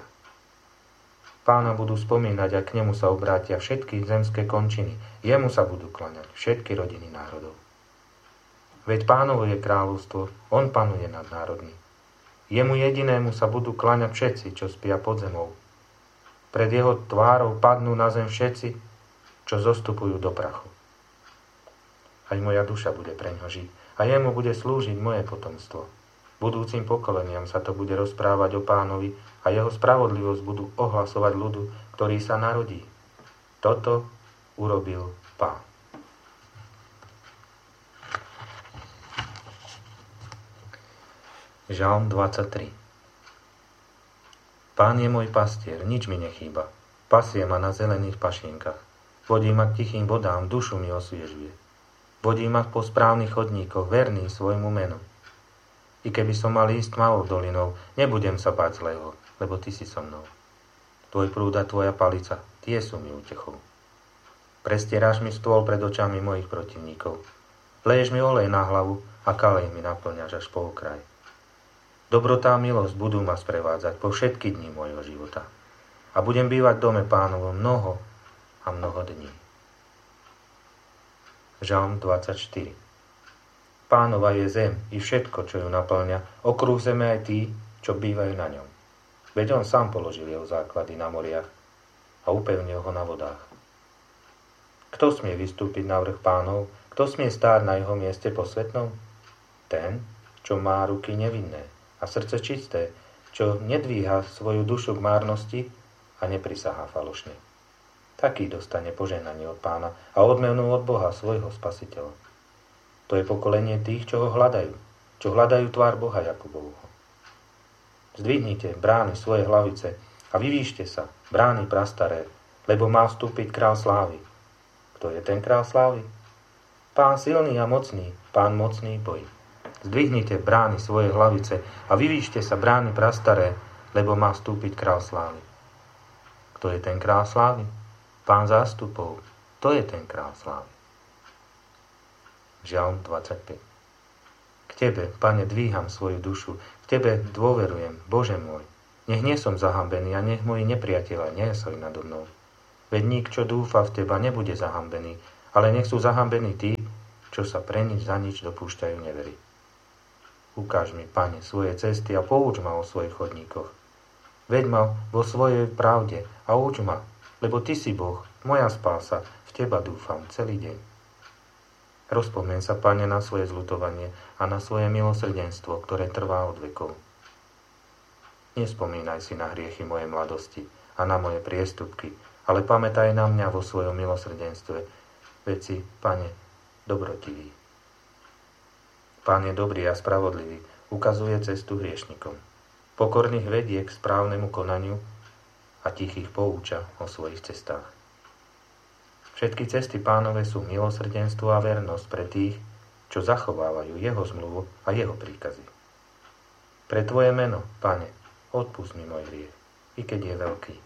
Pána budú spomínať a k nemu sa obrátia všetky zemské končiny. Jemu sa budú klaňať všetky rodiny národov. Veď Pánovo je kráľovstvo, on panuje nad národmi. Jemu jedinému sa budú klaňať všetci, čo spia pod zemou. Pred jeho tvárou padnú na zem všetci, čo zostupujú do prachu. Aj moja duša bude preňho žiť a jemu bude slúžiť moje potomstvo. Budúcim pokoleniam sa to bude rozprávať o Pánovi a jeho spravodlivosť budú ohlasovať ľudu, ktorý sa narodí. Toto urobil Pán. Žalm 23. Pán je môj pastier, nič mi nechýba. Pasie ma na zelených pašienkach. Vodí ma k tichým vodám, dušu mi osviežuje. Vodí ma po správnych chodníkoch, verný svojmu menu. I keby som mal ísť tmavou dolinou, nebudem sa báť zlého, lebo Ty si so mnou. Tvoj prúd a Tvoja palica, tie sú mi útechou. Prestieráš mi stôl pred očami mojich protivníkov. Leješ mi olej na hlavu a kalej mi naplňaš až po okraj. Dobrota a milosť budú ma sprevádzať po všetky dni môjho života. A budem bývať v dome Pánovom mnoho a mnoho dní. Žalm 24. Pánova je zem i všetko, čo ju naplňa, okruh zeme aj tí, čo bývajú na ňom. Veď on sám položil jeho základy na moriach a upevnil ho na vodách. Kto smie vystúpiť na vrch Pánov? Kto smie stáť na jeho mieste posvätnom? Ten, čo má ruky nevinné a srdce čisté, čo nedvíha svoju dušu k márnosti a neprisahá falošne. Taký dostane požehnanie od Pána a odmenu od Boha, svojho Spasiteľa. To je pokolenie tých, čo ho hľadajú, čo hľadajú tvár Boha Jakubovho. Zdvihnite brány svoje hlavice a vyvíšte sa, brány prastaré, lebo má vstúpiť král slávy. Kto je ten král slávy? Pán silný a mocný, Pán mocný bojí. Zdvihnite brány svoje hlavice a vyvíšte sa, brány prastaré, lebo má vstúpiť král slávy. Kto je ten král slávy? Pán zástupov, to je ten král slávy. Žalm 25. K Tebe, Pane, dvíham svoju dušu, k Tebe dôverujem, Bože môj. Nech nie som zahambený a nech moji nepriatelia nejasoj nado mnou. Veď nik, čo dúfa v Teba, nebude zahambený, ale nech sú zahambení tí, čo sa pre nič za nič dopúšťajú nevery. Ukáž mi, Pane, svoje cesty a pouč ma o svojich chodníkoch. Veď ma vo svojej pravde a uč ma, lebo Ty si Boh, moja spása, v Teba dúfam celý deň. Rozpomeň sa, Pane, na svoje zľutovanie a na svoje milosrdenstvo, ktoré trvá od vekov. Nespomínaj si na hriechy mojej mladosti a na moje priestupky, ale pamätaj na mňa vo svojom milosrdenstve. Veď si, Pane, dobrotivý. Pán je dobrý a spravodlivý, ukazuje cestu hriešnikom. Pokorných vedie k správnemu konaniu a tichých pouča o svojich cestách. Všetky cesty Pánove sú milosrdenstvo a vernosť pre tých, čo zachovávajú jeho zmluvu a jeho príkazy. Pre Tvoje meno, Pane, odpusť mi môj hriech, i keď je veľký.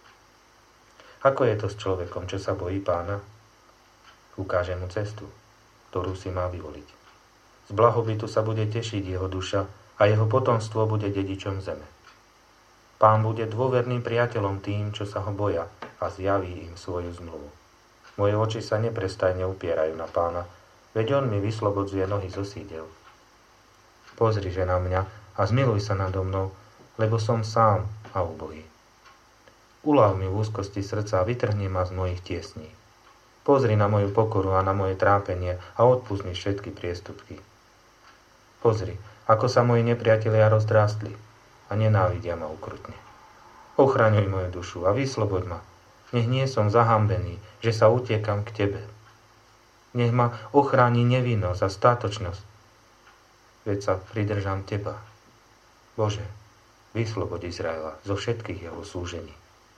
Ako je to s človekom, čo sa bojí Pána? Ukáže mu cestu, ktorú si má vyvoliť. Z blahobytu sa bude tešiť jeho duša a jeho potomstvo bude dedičom zeme. Pán bude dôverným priateľom tým, čo sa ho boja a zjaví im svoju zmluvu. Moje oči sa neprestajne upierajú na Pána, veď on mi vyslobodzuje nohy zo sídel. Pozriže na mňa a zmiluj sa nado mnou, lebo som sám a ubohý. Uľav mi v úzkosti srdca a vytrhni ma z mojich tiesní. Pozri na moju pokoru a na moje trápenie a odpusť mi všetky priestupky. Pozri, ako sa moji nepriatelia rozdrástli a nenávidia ma ukrutne. Ochraňuj moju dušu a vysloboď ma. Nech nie som zahambený, že sa utiekam k Tebe. Nech ma ochráni nevinnosť a státočnosť, veď sa pridržám Teba. Bože, vysloboď Izraela zo všetkých jeho súžení.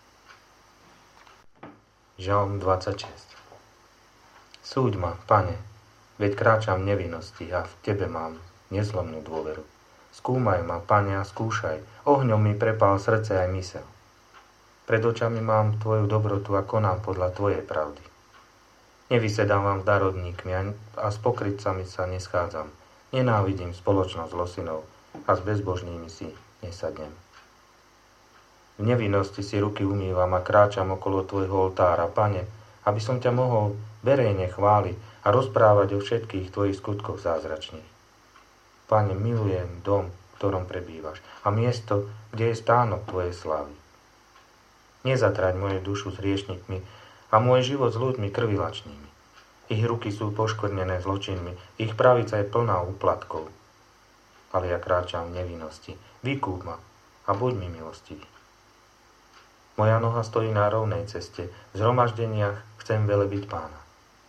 Žalm 26. Súď ma, Pane, veď kráčam v nevinnosti a v Tebe mám nezlomnú dôveru. Skúmaj ma, Pane, a skúšaj, ohňom mi prepál srdce aj myseľ. Pred očami mám Tvoju dobrotu a konám podľa Tvojej pravdy. Nevysedávam s darodníkmi a s pokrytcami sa neschádzam. Nenávidím spoločnosť s losinov a s bezbožnými si nesadnem. V nevinnosti si ruky umývam a kráčam okolo Tvojho oltára, Pane, aby som ťa mohol verejne chváliť a rozprávať o všetkých Tvojich skutkoch zázračných. Pane, milujem dom, v ktorom prebývaš a miesto, kde je stánok Tvojej slávy. Nezatrať moju dušu s hriešnikmi a môj život s ľuďmi krvilačnými. Ich ruky sú poškvrnené zločinmi, ich pravica je plná úplatkov. Ale ja kráčam v nevinnosti. Vykúp ma a buď mi milostivý. Moja noha stojí na rovnej ceste. V zhromaždeniach chcem velebiť Pána.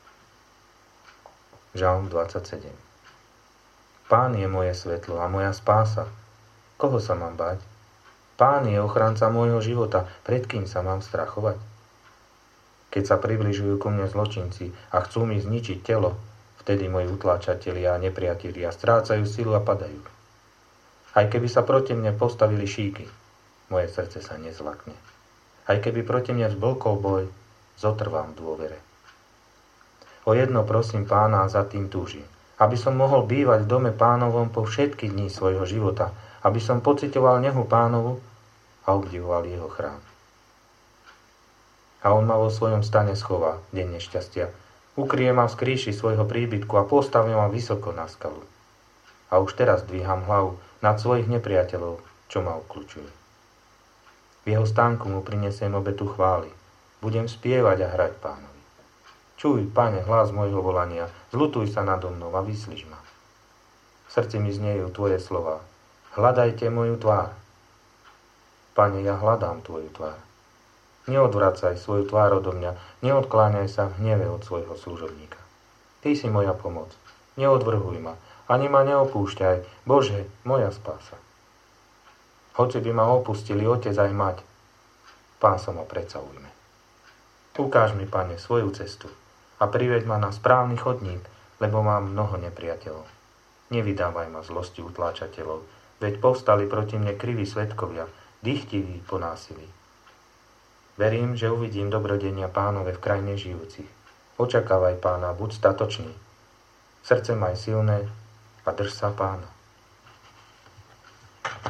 Žalm 27. Pán je moje svetlo a moja spása. Koho sa mám báť? Pán je ochranca môjho života, pred kým sa mám strachovať? Keď sa približujú ku mne zločinci a chcú mi zničiť telo, vtedy moji utláčatelia a nepriatelia strácajú silu a padajú. Aj keby sa proti mne postavili šíky, moje srdce sa nezlakne. Aj keby proti mne vzblkol boj, zotrvám v dôvere. O jedno prosím Pána a za tým túžim, aby som mohol bývať v dome Pánovom po všetky dní svojho života, aby som pociťoval nehu Pánovu a obdivoval jeho chrám. A on ma vo svojom stane schová deň nešťastia, ukryje ma v skrýši svojho príbytku a postaví ma vysoko na skalu. A už teraz dvíham hlavu nad svojich nepriateľov, čo ma ukľučujú. V jeho stánku mu prinesiem obetu chvály, budem spievať a hrať Pánovi. Čuj, Pane, hlas mojho volania, zľutuj sa nado mnou a vyslíš ma. V srdci mi zniejú Tvoje slová, hľadajte moju tvár. Pane, ja hľadám Tvoju tvár. Neodvracaj svoju tvár odo mňa, neodkláňaj sa v hneve od svojho služobníka. Ty si moja pomoc, neodvrhuj ma, ani ma neopúšťaj, Bože, moja spása. Hoci by ma opustili otec aj mať, Pán sa ma predsa ujme. Ukáž mi, Pane, svoju cestu a priveď ma na správny chodník, lebo mám mnoho nepriateľov. Nevydávaj ma zlosti utláčateľov, veď povstali proti mne kriví svedkovia, dychtiví po násilí. Verím, že uvidím dobrodenia Pánove v krajine žijúcich. Očakávaj Pána, buď statočný. Srdce maj silné a drž sa Pána.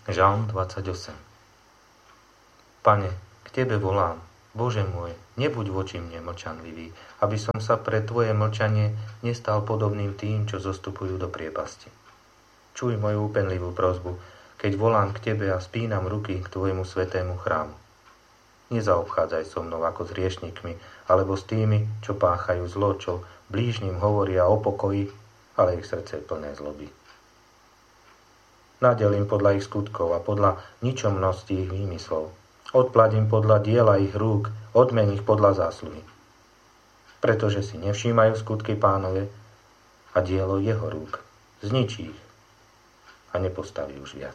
Žalm 28. Pane, k Tebe volám, Bože môj, nebuď voči mne mlčanlivý, aby som sa pre Tvoje mlčanie nestal podobným tým, čo zostupujú do priepasti. Čuj moju úpenlivú prosbu, keď volám k Tebe a spínam ruky k Tvojmu svätému chrámu. Nezaobchádzaj so mnou ako s hriešnikmi, alebo s tými, čo páchajú zlo, čo blížnym hovoria o pokoji, ale ich srdce je plné zloby. Nadelím podľa ich skutkov a podľa ničomnosti ich výmyslov. Odpladím podľa diela ich rúk, odmen ich podľa zásluhy. Pretože si nevšímajú skutky Pánove a dielo jeho rúk. Zničí ich a nepostaví už viac.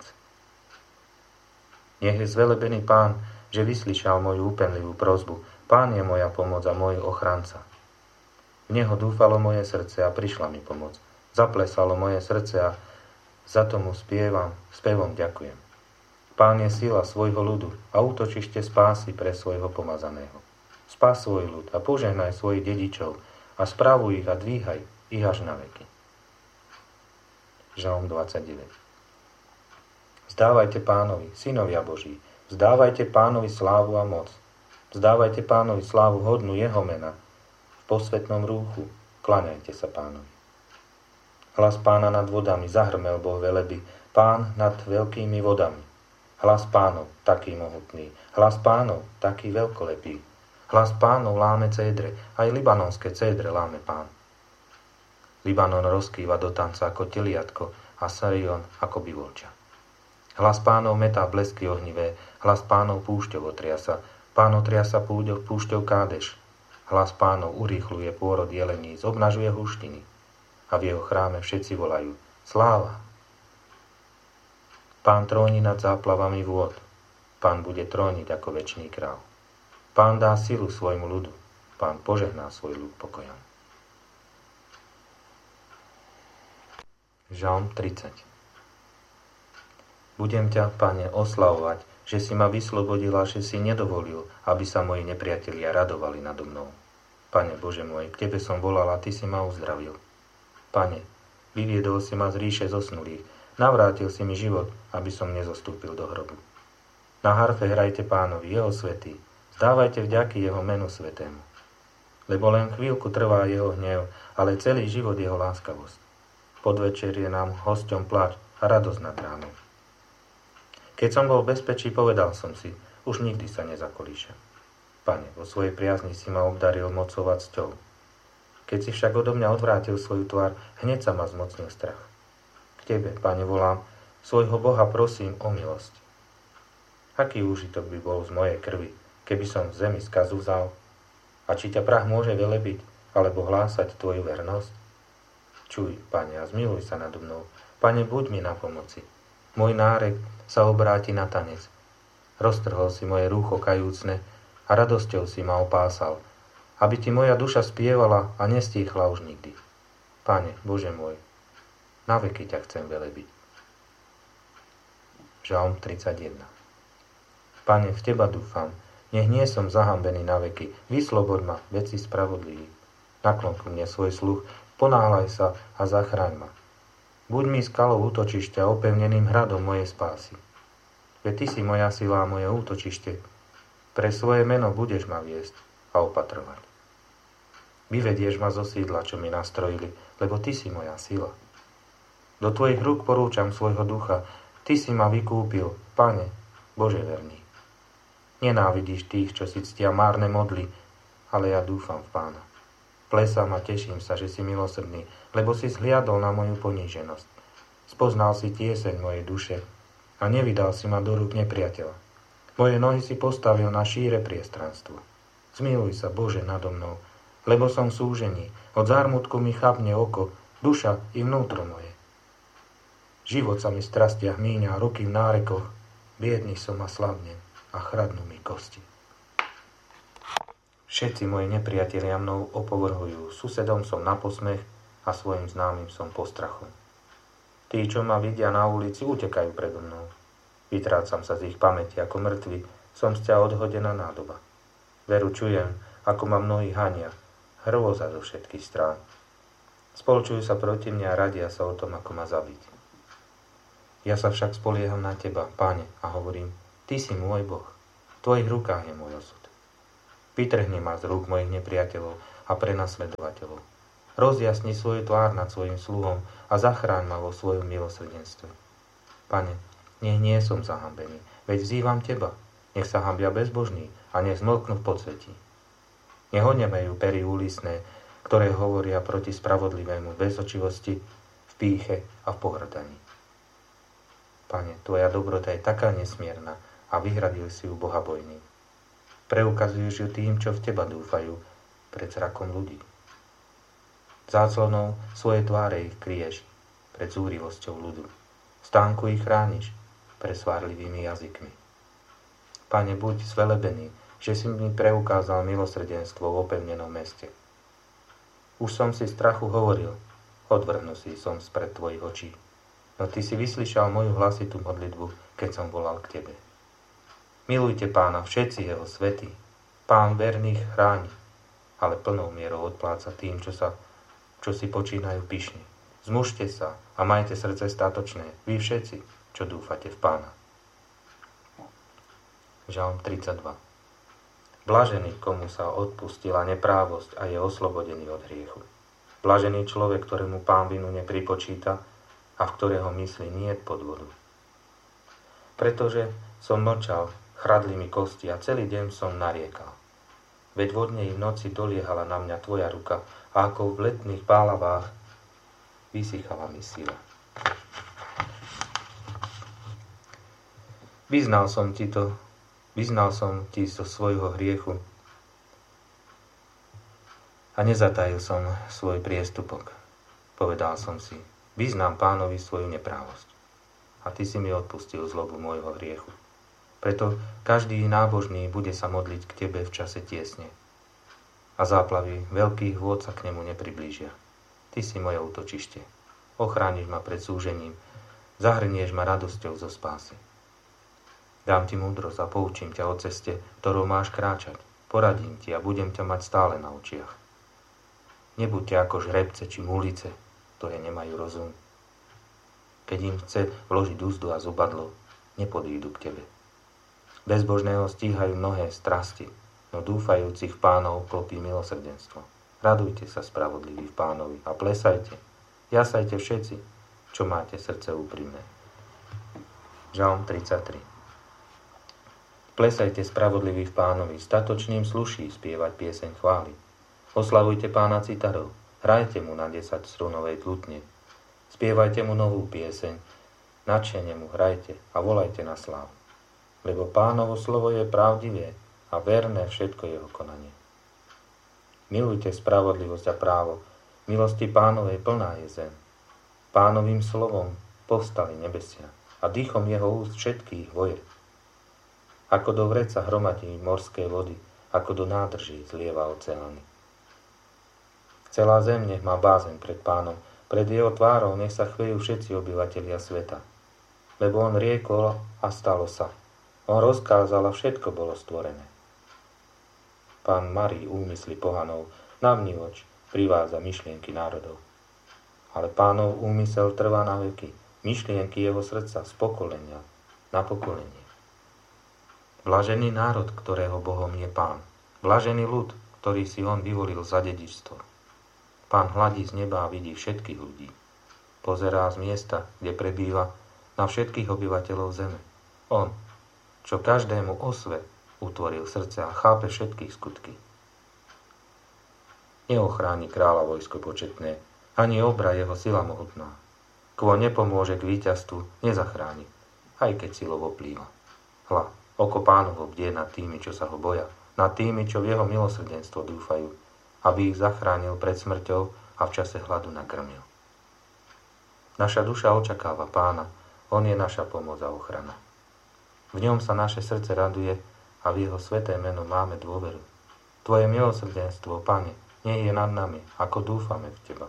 Nech je zvelebený Pán, že vyslyšal moju úpenlivú prosbu. Pán je moja pomoc a môj ochranca. V Neho dúfalo moje srdce a prišla mi pomoc. Zaplesalo moje srdce a za tomu spevom ďakujem. Pán je sila svojho ľudu a útočište spásy pre svojho pomazaného. Spás svoj ľud a požehnaj svojich dedičov a správuj ich a dvíhaj ich až na veky. Žalm 29. Vzdávajte Pánovi, synovia Boží, vzdávajte Pánovi slávu a moc. Vzdávajte Pánovi slávu hodnú jeho mena. V posvätnom rúchu kláňajte sa Pánovi. Hlas Pána nad vodami, zahrmel Boh veleby, Pán nad veľkými vodami. Hlas Pánov, taký mohutný, hlas Pánov, taký veľkolepý. Hlas Pánov láme cédre, aj libanonské cédre láme Pán. Libanon rozkýva do tanca ako teliatko a Sarion ako bivolča. Hlas Pánov metá blesky ohnivé, hlas Pánov púšťou otriasa, Pán otriasa púšťou Kádeš. Hlas Pánov urýchľuje pôrod jelení, zobnažuje húštiny. A v jeho chráme všetci volajú sláva. Pán tróni nad záplavami vôd. Pán bude tróniť ako večný kráľ. Pán dá silu svojmu ľudu. Pán požehná svoj ľud pokojom. Žalm 30. Budem ťa, Pane, oslavovať, že si ma vyslobodil a že si nedovolil, aby sa moji nepriatelia radovali nado mnou. Pane Bože môj, k Tebe som volal a Ty si ma uzdravil. Pane, vyviedol si ma z ríše zosnulých, navrátil si mi život, aby som nezostúpil do hrobu. Na harfe hrajte Pánovi, jeho svätý, vzdávajte vďaky jeho menu svätému. Lebo len chvíľku trvá jeho hnev, ale celý život jeho láskavosť. Podvečer je nám hosťom plač a radosť nad ránom. Keď som bol v bezpečí, povedal som si, už nikdy sa nezakolíšem. Pane, vo svojej priazni si ma obdaril mocou a cťou. Keď si však odo mňa odvrátil svoju tvár, hneď sa ma zmocnil strach. K Tebe, Pane, volám, svojho Boha prosím o milosť. Aký úžitok by bol z mojej krvi, keby som v zemi skazu vzal? A či ťa prach môže velebiť, alebo hlásať Tvoju vernosť? Čuj, Pane, a zmiluj sa nado mnou. Pane, buď mi na pomoci. Môj nárek sa obráti na tanec. Roztrhol si moje rúcho kajúcne a radosťou si ma opásal, aby Ti moja duša spievala a nestíchla už nikdy. Pane, Bože môj, na veky ťa chcem velebiť. Žalm 31. Pane, v Teba dúfam, nech nie som zahambený na veky, vyslobod ma, veď si spravodlivý. Naklon ku mne svoj sluch, ponáhľaj sa a zachráň ma. Buď mi skalou útočišťa, opevneným hradom mojej spásy. Veď Ty si moja sila a moje útočište, pre svoje meno budeš ma viesť a opatrovať. Vyvedieš ma zo sídla, čo mi nastrojili, lebo Ty si moja sila. Do Tvojich rúk porúčam svojho ducha, Ty si ma vykúpil, Pane, Bože verný. Nenávidíš tých, čo si ctia márne modly, ale ja dúfam v Pána. Plesám a teším sa, že si milosrdný, lebo si zhliadol na moju poníženosť. Spoznal si tieseň mojej duše a nevydal si ma do rúk nepriateľa. Moje nohy si postavil na šíre priestranstvo. Zmiluj sa, Bože, nado mnou, lebo som v súžení, od zármutku mi chápne oko, duša i vnútro moje. Život sa mi v strastiach míňa, ruky v nárekoch, biedný som a slabnem a chradnú mi kosti. Všetci moji nepriatelia mnou opovrhujú, susedom som na posmech a svojim známym som postrachom. Tí, čo ma vidia na ulici, utekajú predo mnou. Vytrácam sa z ich pamäti ako mŕtvy, som z ťa odhodená nádoba. Veru čujem, ako ma mnohí hania, hrôza zo všetkých strán. Spolčujú sa proti mne a radia sa o tom, ako ma zabiť. Ja sa však spolieham na Teba, Pane, a hovorím, Ty si môj Boh, v Tvojich rukách je môj osud. Vytrhni ma z rúk mojich nepriateľov a prenasledovateľov. Rozjasni svoju tvár nad svojim sluhom a zachráň ma vo svojom milosrdenstve. Pane, nech nie som zahambený, veď vzývam Teba. Nech sa hambia bezbožní a nech zmlknú v podsvetí. Nech odnemajú pery úlisné, ktoré hovoria proti spravodlivému v bezočivosti, v pýche a v pohrdaní. Pane, Tvoja dobrota je taká nesmierna a vyhradil si ju bohabojným. Preukazuješ ju tým, čo v Teba dúfajú, pred zrakom ľudí. Záclonou svojej tváre ich kryješ pred zúrivosťou ľudu. Stánku ich chrániš pred svárlivými jazykmi. Pane, buď zvelebený, že si mi preukázal milosrdenstvo v opevnenom meste. Už som si strachu hovoril, odvrhnutý som spred Tvojich očí. No Ty si vyslyšal moju hlasitú modlitbu, keď som volal k Tebe. Milujte Pána všetci jeho svety. Pán verných chráni, ale plnou mierou odpláca tým, čo si počínajú pyšne. Zmužte sa a majte srdce statočné, vy všetci, čo dúfate v Pána. Žalm 32. Blažený, komu sa odpustila neprávosť a je oslobodený od hriechu. Blažený človek, ktorému Pán vinu nepripočíta a v ktorého mysli niet podvodu. Pretože som mlčal, chradli mi kosti a celý deň som nariekal. Veď vodne i v noci doliehala na mňa Tvoja ruka a ako v letných pálavách vysychala mi sila. Vyznal som ti zo svojho hriechu a nezatajil som svoj priestupok. Povedal som si, vyznám Pánovi svoju neprávosť. A Ty si mi odpustil zlobu môjho hriechu. Preto každý nábožný bude sa modliť k Tebe v čase tiesne. A záplavy veľkých vôd sa k nemu nepriblížia. Ty si moje útočište. Ochrániš ma pred súžením. Zahrnieš ma radosťou zo spásy. Dám Ti múdrosť a poučím ťa o ceste, ktorou máš kráčať. Poradím Ti a budem ťa mať stále na očiach. Nebuďte ako žrebce či múlice, ktoré nemajú rozum. Keď im chce vložiť úzdu a zubadlo, nepodídu k Tebe. Bezbožného stíhajú mnohé strasti, no dúfajúcich v Pánov klopí milosrdenstvo. Radujte sa, spravodliví v Pánovi, a plesajte, jasajte všetci, čo máte srdce úprimné. Žalm 33. Plesajte, spravodliví v Pánovi, statočným sluší spievať pieseň chvály. Oslavujte Pána citarov, hrajte mu na 10 strunovej tlutne, spievajte mu novú pieseň, nadšene mu hrajte a volajte na slávu. Lebo Pánovo slovo je pravdivé a verné všetko jeho konanie. Milujte spravodlivosť a právo, milosti Pánovej plná je zem. Pánovým slovom povstali nebesia a dýchom jeho úst všetkých voje. Ako do vreca hromadí morské vody, ako do nádrží zlieva oceány. Celá zem nech má bázeň pred Pánom, pred jeho tvárou nech sa chvejú všetci obyvatelia sveta. Lebo on riekol a stalo sa. On rozkázal a všetko bolo stvorené. Pán marí úmysly pohanov, navnívoč privádza myšlienky národov. Ale Pánov úmysel trvá na veky, myšlienky jeho srdca z pokolenia na pokolenie. Blažený národ, ktorého Bohom je Pán. Blažený ľud, ktorý si on vyvolil za dedičstvo. Pán hladí z neba a vidí všetkých ľudí. Pozerá z miesta, kde prebýva, na všetkých obyvateľov zeme. On, čo každému osve utvoril srdce a chápe všetkých skutky. Neochráni kráľa vojsko početné, ani obra jeho sila mohutná. Kvo nepomôže k víťazstvu, nezachráni, aj keď silou oplýva. Hľa, oko Pánovo bdie nad tými, čo sa ho boja, nad tými, čo v jeho milosrdenstvo dúfajú, aby ich zachránil pred smrťou a v čase hladu nakrmil. Naša duša očakáva Pána, on je naša pomoc a ochrana. V ňom sa naše srdce raduje a v jeho sväté meno máme dôveru. Tvoje milosrdenstvo, Pane, nie je nad nami, ako dúfame v Teba.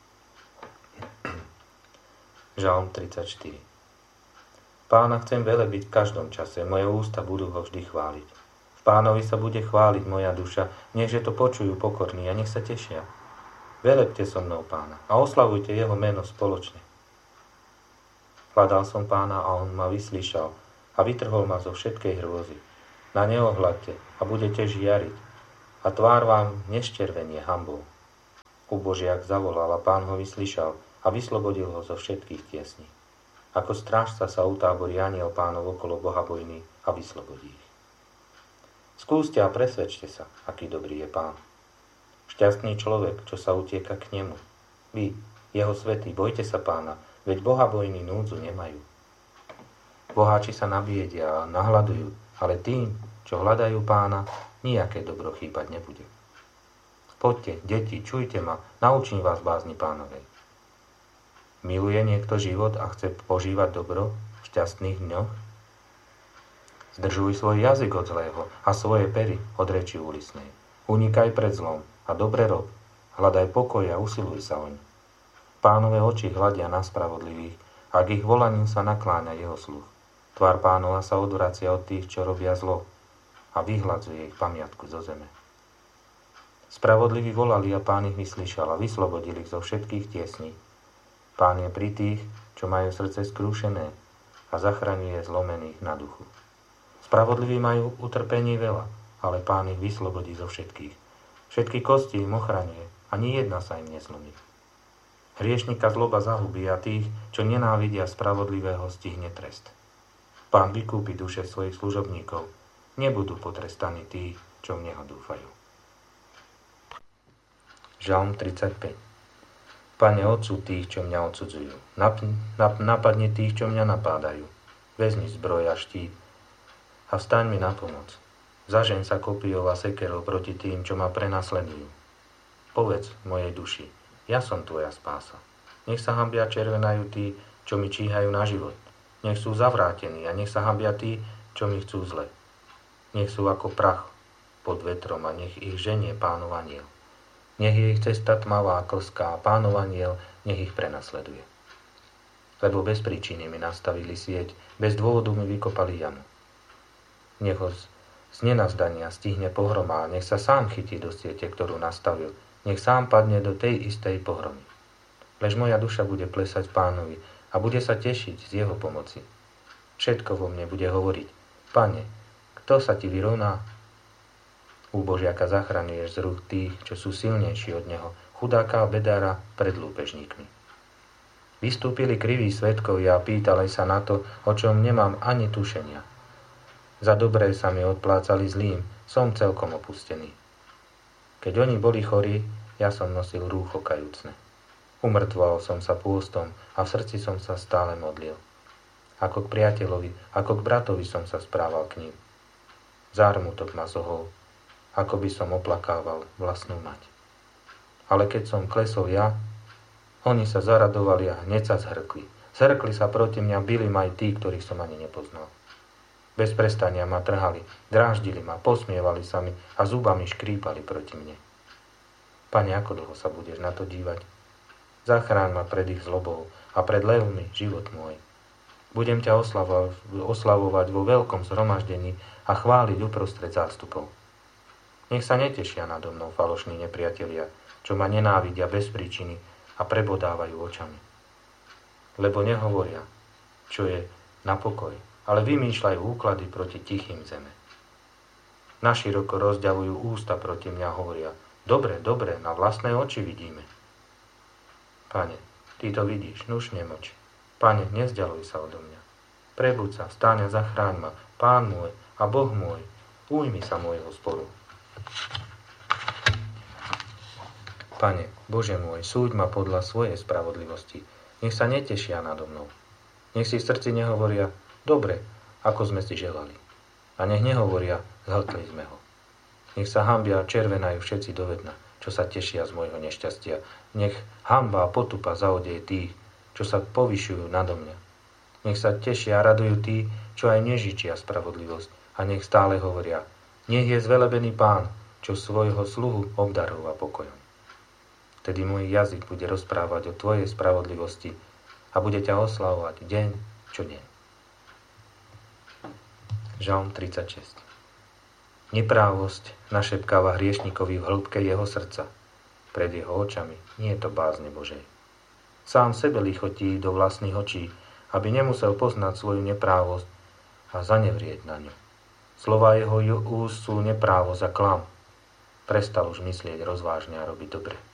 Žalm 34. Pána chcem velebiť v každom čase, moje ústa budú ho vždy chváliť. V Pánovi sa bude chváliť moja duša, nechže to počujú pokorní a nech sa tešia. Velebte so mnou Pána a oslavujte jeho meno spoločne. Hľadal som Pána a on ma vyslíšal a vytrhol ma zo všetkej hrôzy. Na neohľadte a budete žiariť a tvár vám neščervenie hanbou. Ubožiak zavolal a Pán ho vyslíšal a vyslobodil ho zo všetkých tiesní. Ako strážca sa utáborí anjel Pánov okolo bohabojný a vyslobodí ich. Skúste a presvedčte sa, aký dobrý je Pán. Šťastný človek, čo sa utieka k nemu. Vy, jeho svätí, bojte sa Pána, veď bohabojní núdzu nemajú. Boháči sa nabiedia a nahľadujú, ale tým, čo hľadajú Pána, nijaké dobro chýbať nebude. Poďte, deti, čujte ma, naučím vás bázni Pánovej. Miluje niekto život a chce požívať dobro v šťastných dňoch? Zdržuj svoj jazyk od zlého a svoje pery od reči úlisnej. Unikaj pred zlom a dobre rob. Hľadaj pokoj a usiluj sa oň. Pánové oči hľadia na spravodlivých, a k ich volaním sa nakláňa jeho sluch. Tvár Pánova sa odvracia od tých, čo robia zlo, a vyhľadzuje ich pamiatku zo zeme. Spravodliví volali a Pán ich vyslíšal a vyslobodil ich zo všetkých tiesní. Pán je pri tých, čo majú srdce skrúšené a zachraňuje zlomených na duchu. Spravodliví majú utrpení veľa, ale Pán ich vyslobodí zo všetkých. Všetky kosti im ochraňuje, ani jedna sa im neslomí. Hriešnika zloba zahubí a tých, čo nenávidia spravodlivého, stihne trest. Pán vykúpi duše svojich služobníkov, nebudú potrestaní tí, čo v Neho dúfajú. Žalm 35. Pane, odsúď tých, čo mňa odsudzujú. Napadni tých, čo mňa napádajú. Vezmi zbroj a štít a vstaň mi na pomoc. Zažeň sa kopijou a sekerou proti tým, čo ma prenasledujú. Povedz mojej duši, ja som tvoja spása. Nech sa hanbia červenajú tí, čo mi číhajú na život. Nech sú zavrátení a nech sa hanbia tí, čo mi chcú zle. Nech sú ako prach pod vetrom a nech ich ženie Pánov anjel. Nech je ich cesta tmavá, klská a Pánov anjel nech ich prenasleduje. Lebo bez príčiny mi nastavili sieť, bez dôvodu mi vykopali jamu. Nech ho z nenazdania stihne pohroma a nech sa sám chytí do siete, ktorú nastavil. Nech sám padne do tej istej pohromy. Lež moja duša bude plesať Pánovi a bude sa tešiť z jeho pomoci. Všetko vo mne bude hovoriť: Pane, kto sa ti vyrovná? Úbožiaka zachraňuješ z rúk tých, čo sú silnejší od neho, chudáka a bedára pred lúpežníkmi. Vystúpili kriví svedkovia a pýtali sa na to, o čom nemám ani tušenia. Za dobré sa mi odplácali zlým, som celkom opustený. Keď oni boli chorí, ja som nosil rúcho kajúcne. Umrtvoval som sa pôstom a v srdci som sa stále modlil. Ako k priateľovi, ako k bratovi som sa správal k ním. Zármutok ma zohol, ako by som oplakával vlastnú mať. Ale keď som klesol ja, oni sa zaradovali a hneď sa zhrkli. Zhrkli sa proti mňa, bili ma aj tí, ktorých som ani nepoznal. Bez prestania ma trhali, dráždili ma, posmievali sa mi a zubami škrípali proti mne. Pane, ako dlho sa budeš na to dívať? Zachráň ma pred ich zlobou a pred levmi život môj. Budem ťa oslavovať vo veľkom zhromaždení a chváliť uprostred zástupov. Nech sa netešia nado mnou falošní nepriatelia, čo ma nenávidia bez príčiny a prebodávajú očami. Lebo nehovoria, čo je na pokoj, ale vymýšľajú úklady proti tichým zeme. Naširoko rozďavujú ústa proti mňa a hovoria: Dobre, dobre, na vlastné oči vidíme. Pane, ty to vidíš, nuž nemoč. Pane, nevzdialuj sa odo mňa. Prebuď sa, vstaň a zachráň ma, Pán môj a Boh môj, ujmi sa môjho sporu. Pane, Bože môj, súď ma podľa svojej spravodlivosti. Nech sa netešia nado mnou. Nech si v srdci nehovoria: Dobre, ako sme si želali. A nech nehovoria: Zhltli sme ho. Nech sa hanbia a červenajú všetci do vedna, čo sa tešia z môjho nešťastia. Nech hanba a potupa zaodeje tých, čo sa povyšujú nado mňa. Nech sa tešia a radujú tí, čo aj nežičia spravodlivosť. A nech stále hovoria: Nech je zvelebený Pán, čo svojho sluhu obdarúva pokojom. Tedy môj jazyk bude rozprávať o tvojej spravodlivosti a bude ťa oslavovať deň čo deň. Žalm 36. Neprávosť našepkáva hriešnikovi v hĺbke jeho srdca. Pred jeho očami nie je to bázne Božej. Sám sebe lichotí do vlastných očí aby nemusel poznať svoju neprávosť a zanevrieť na ňu. Slová jeho úst sú neprávosť a klam. Prestal už myslieť rozvážne a robiť dobre.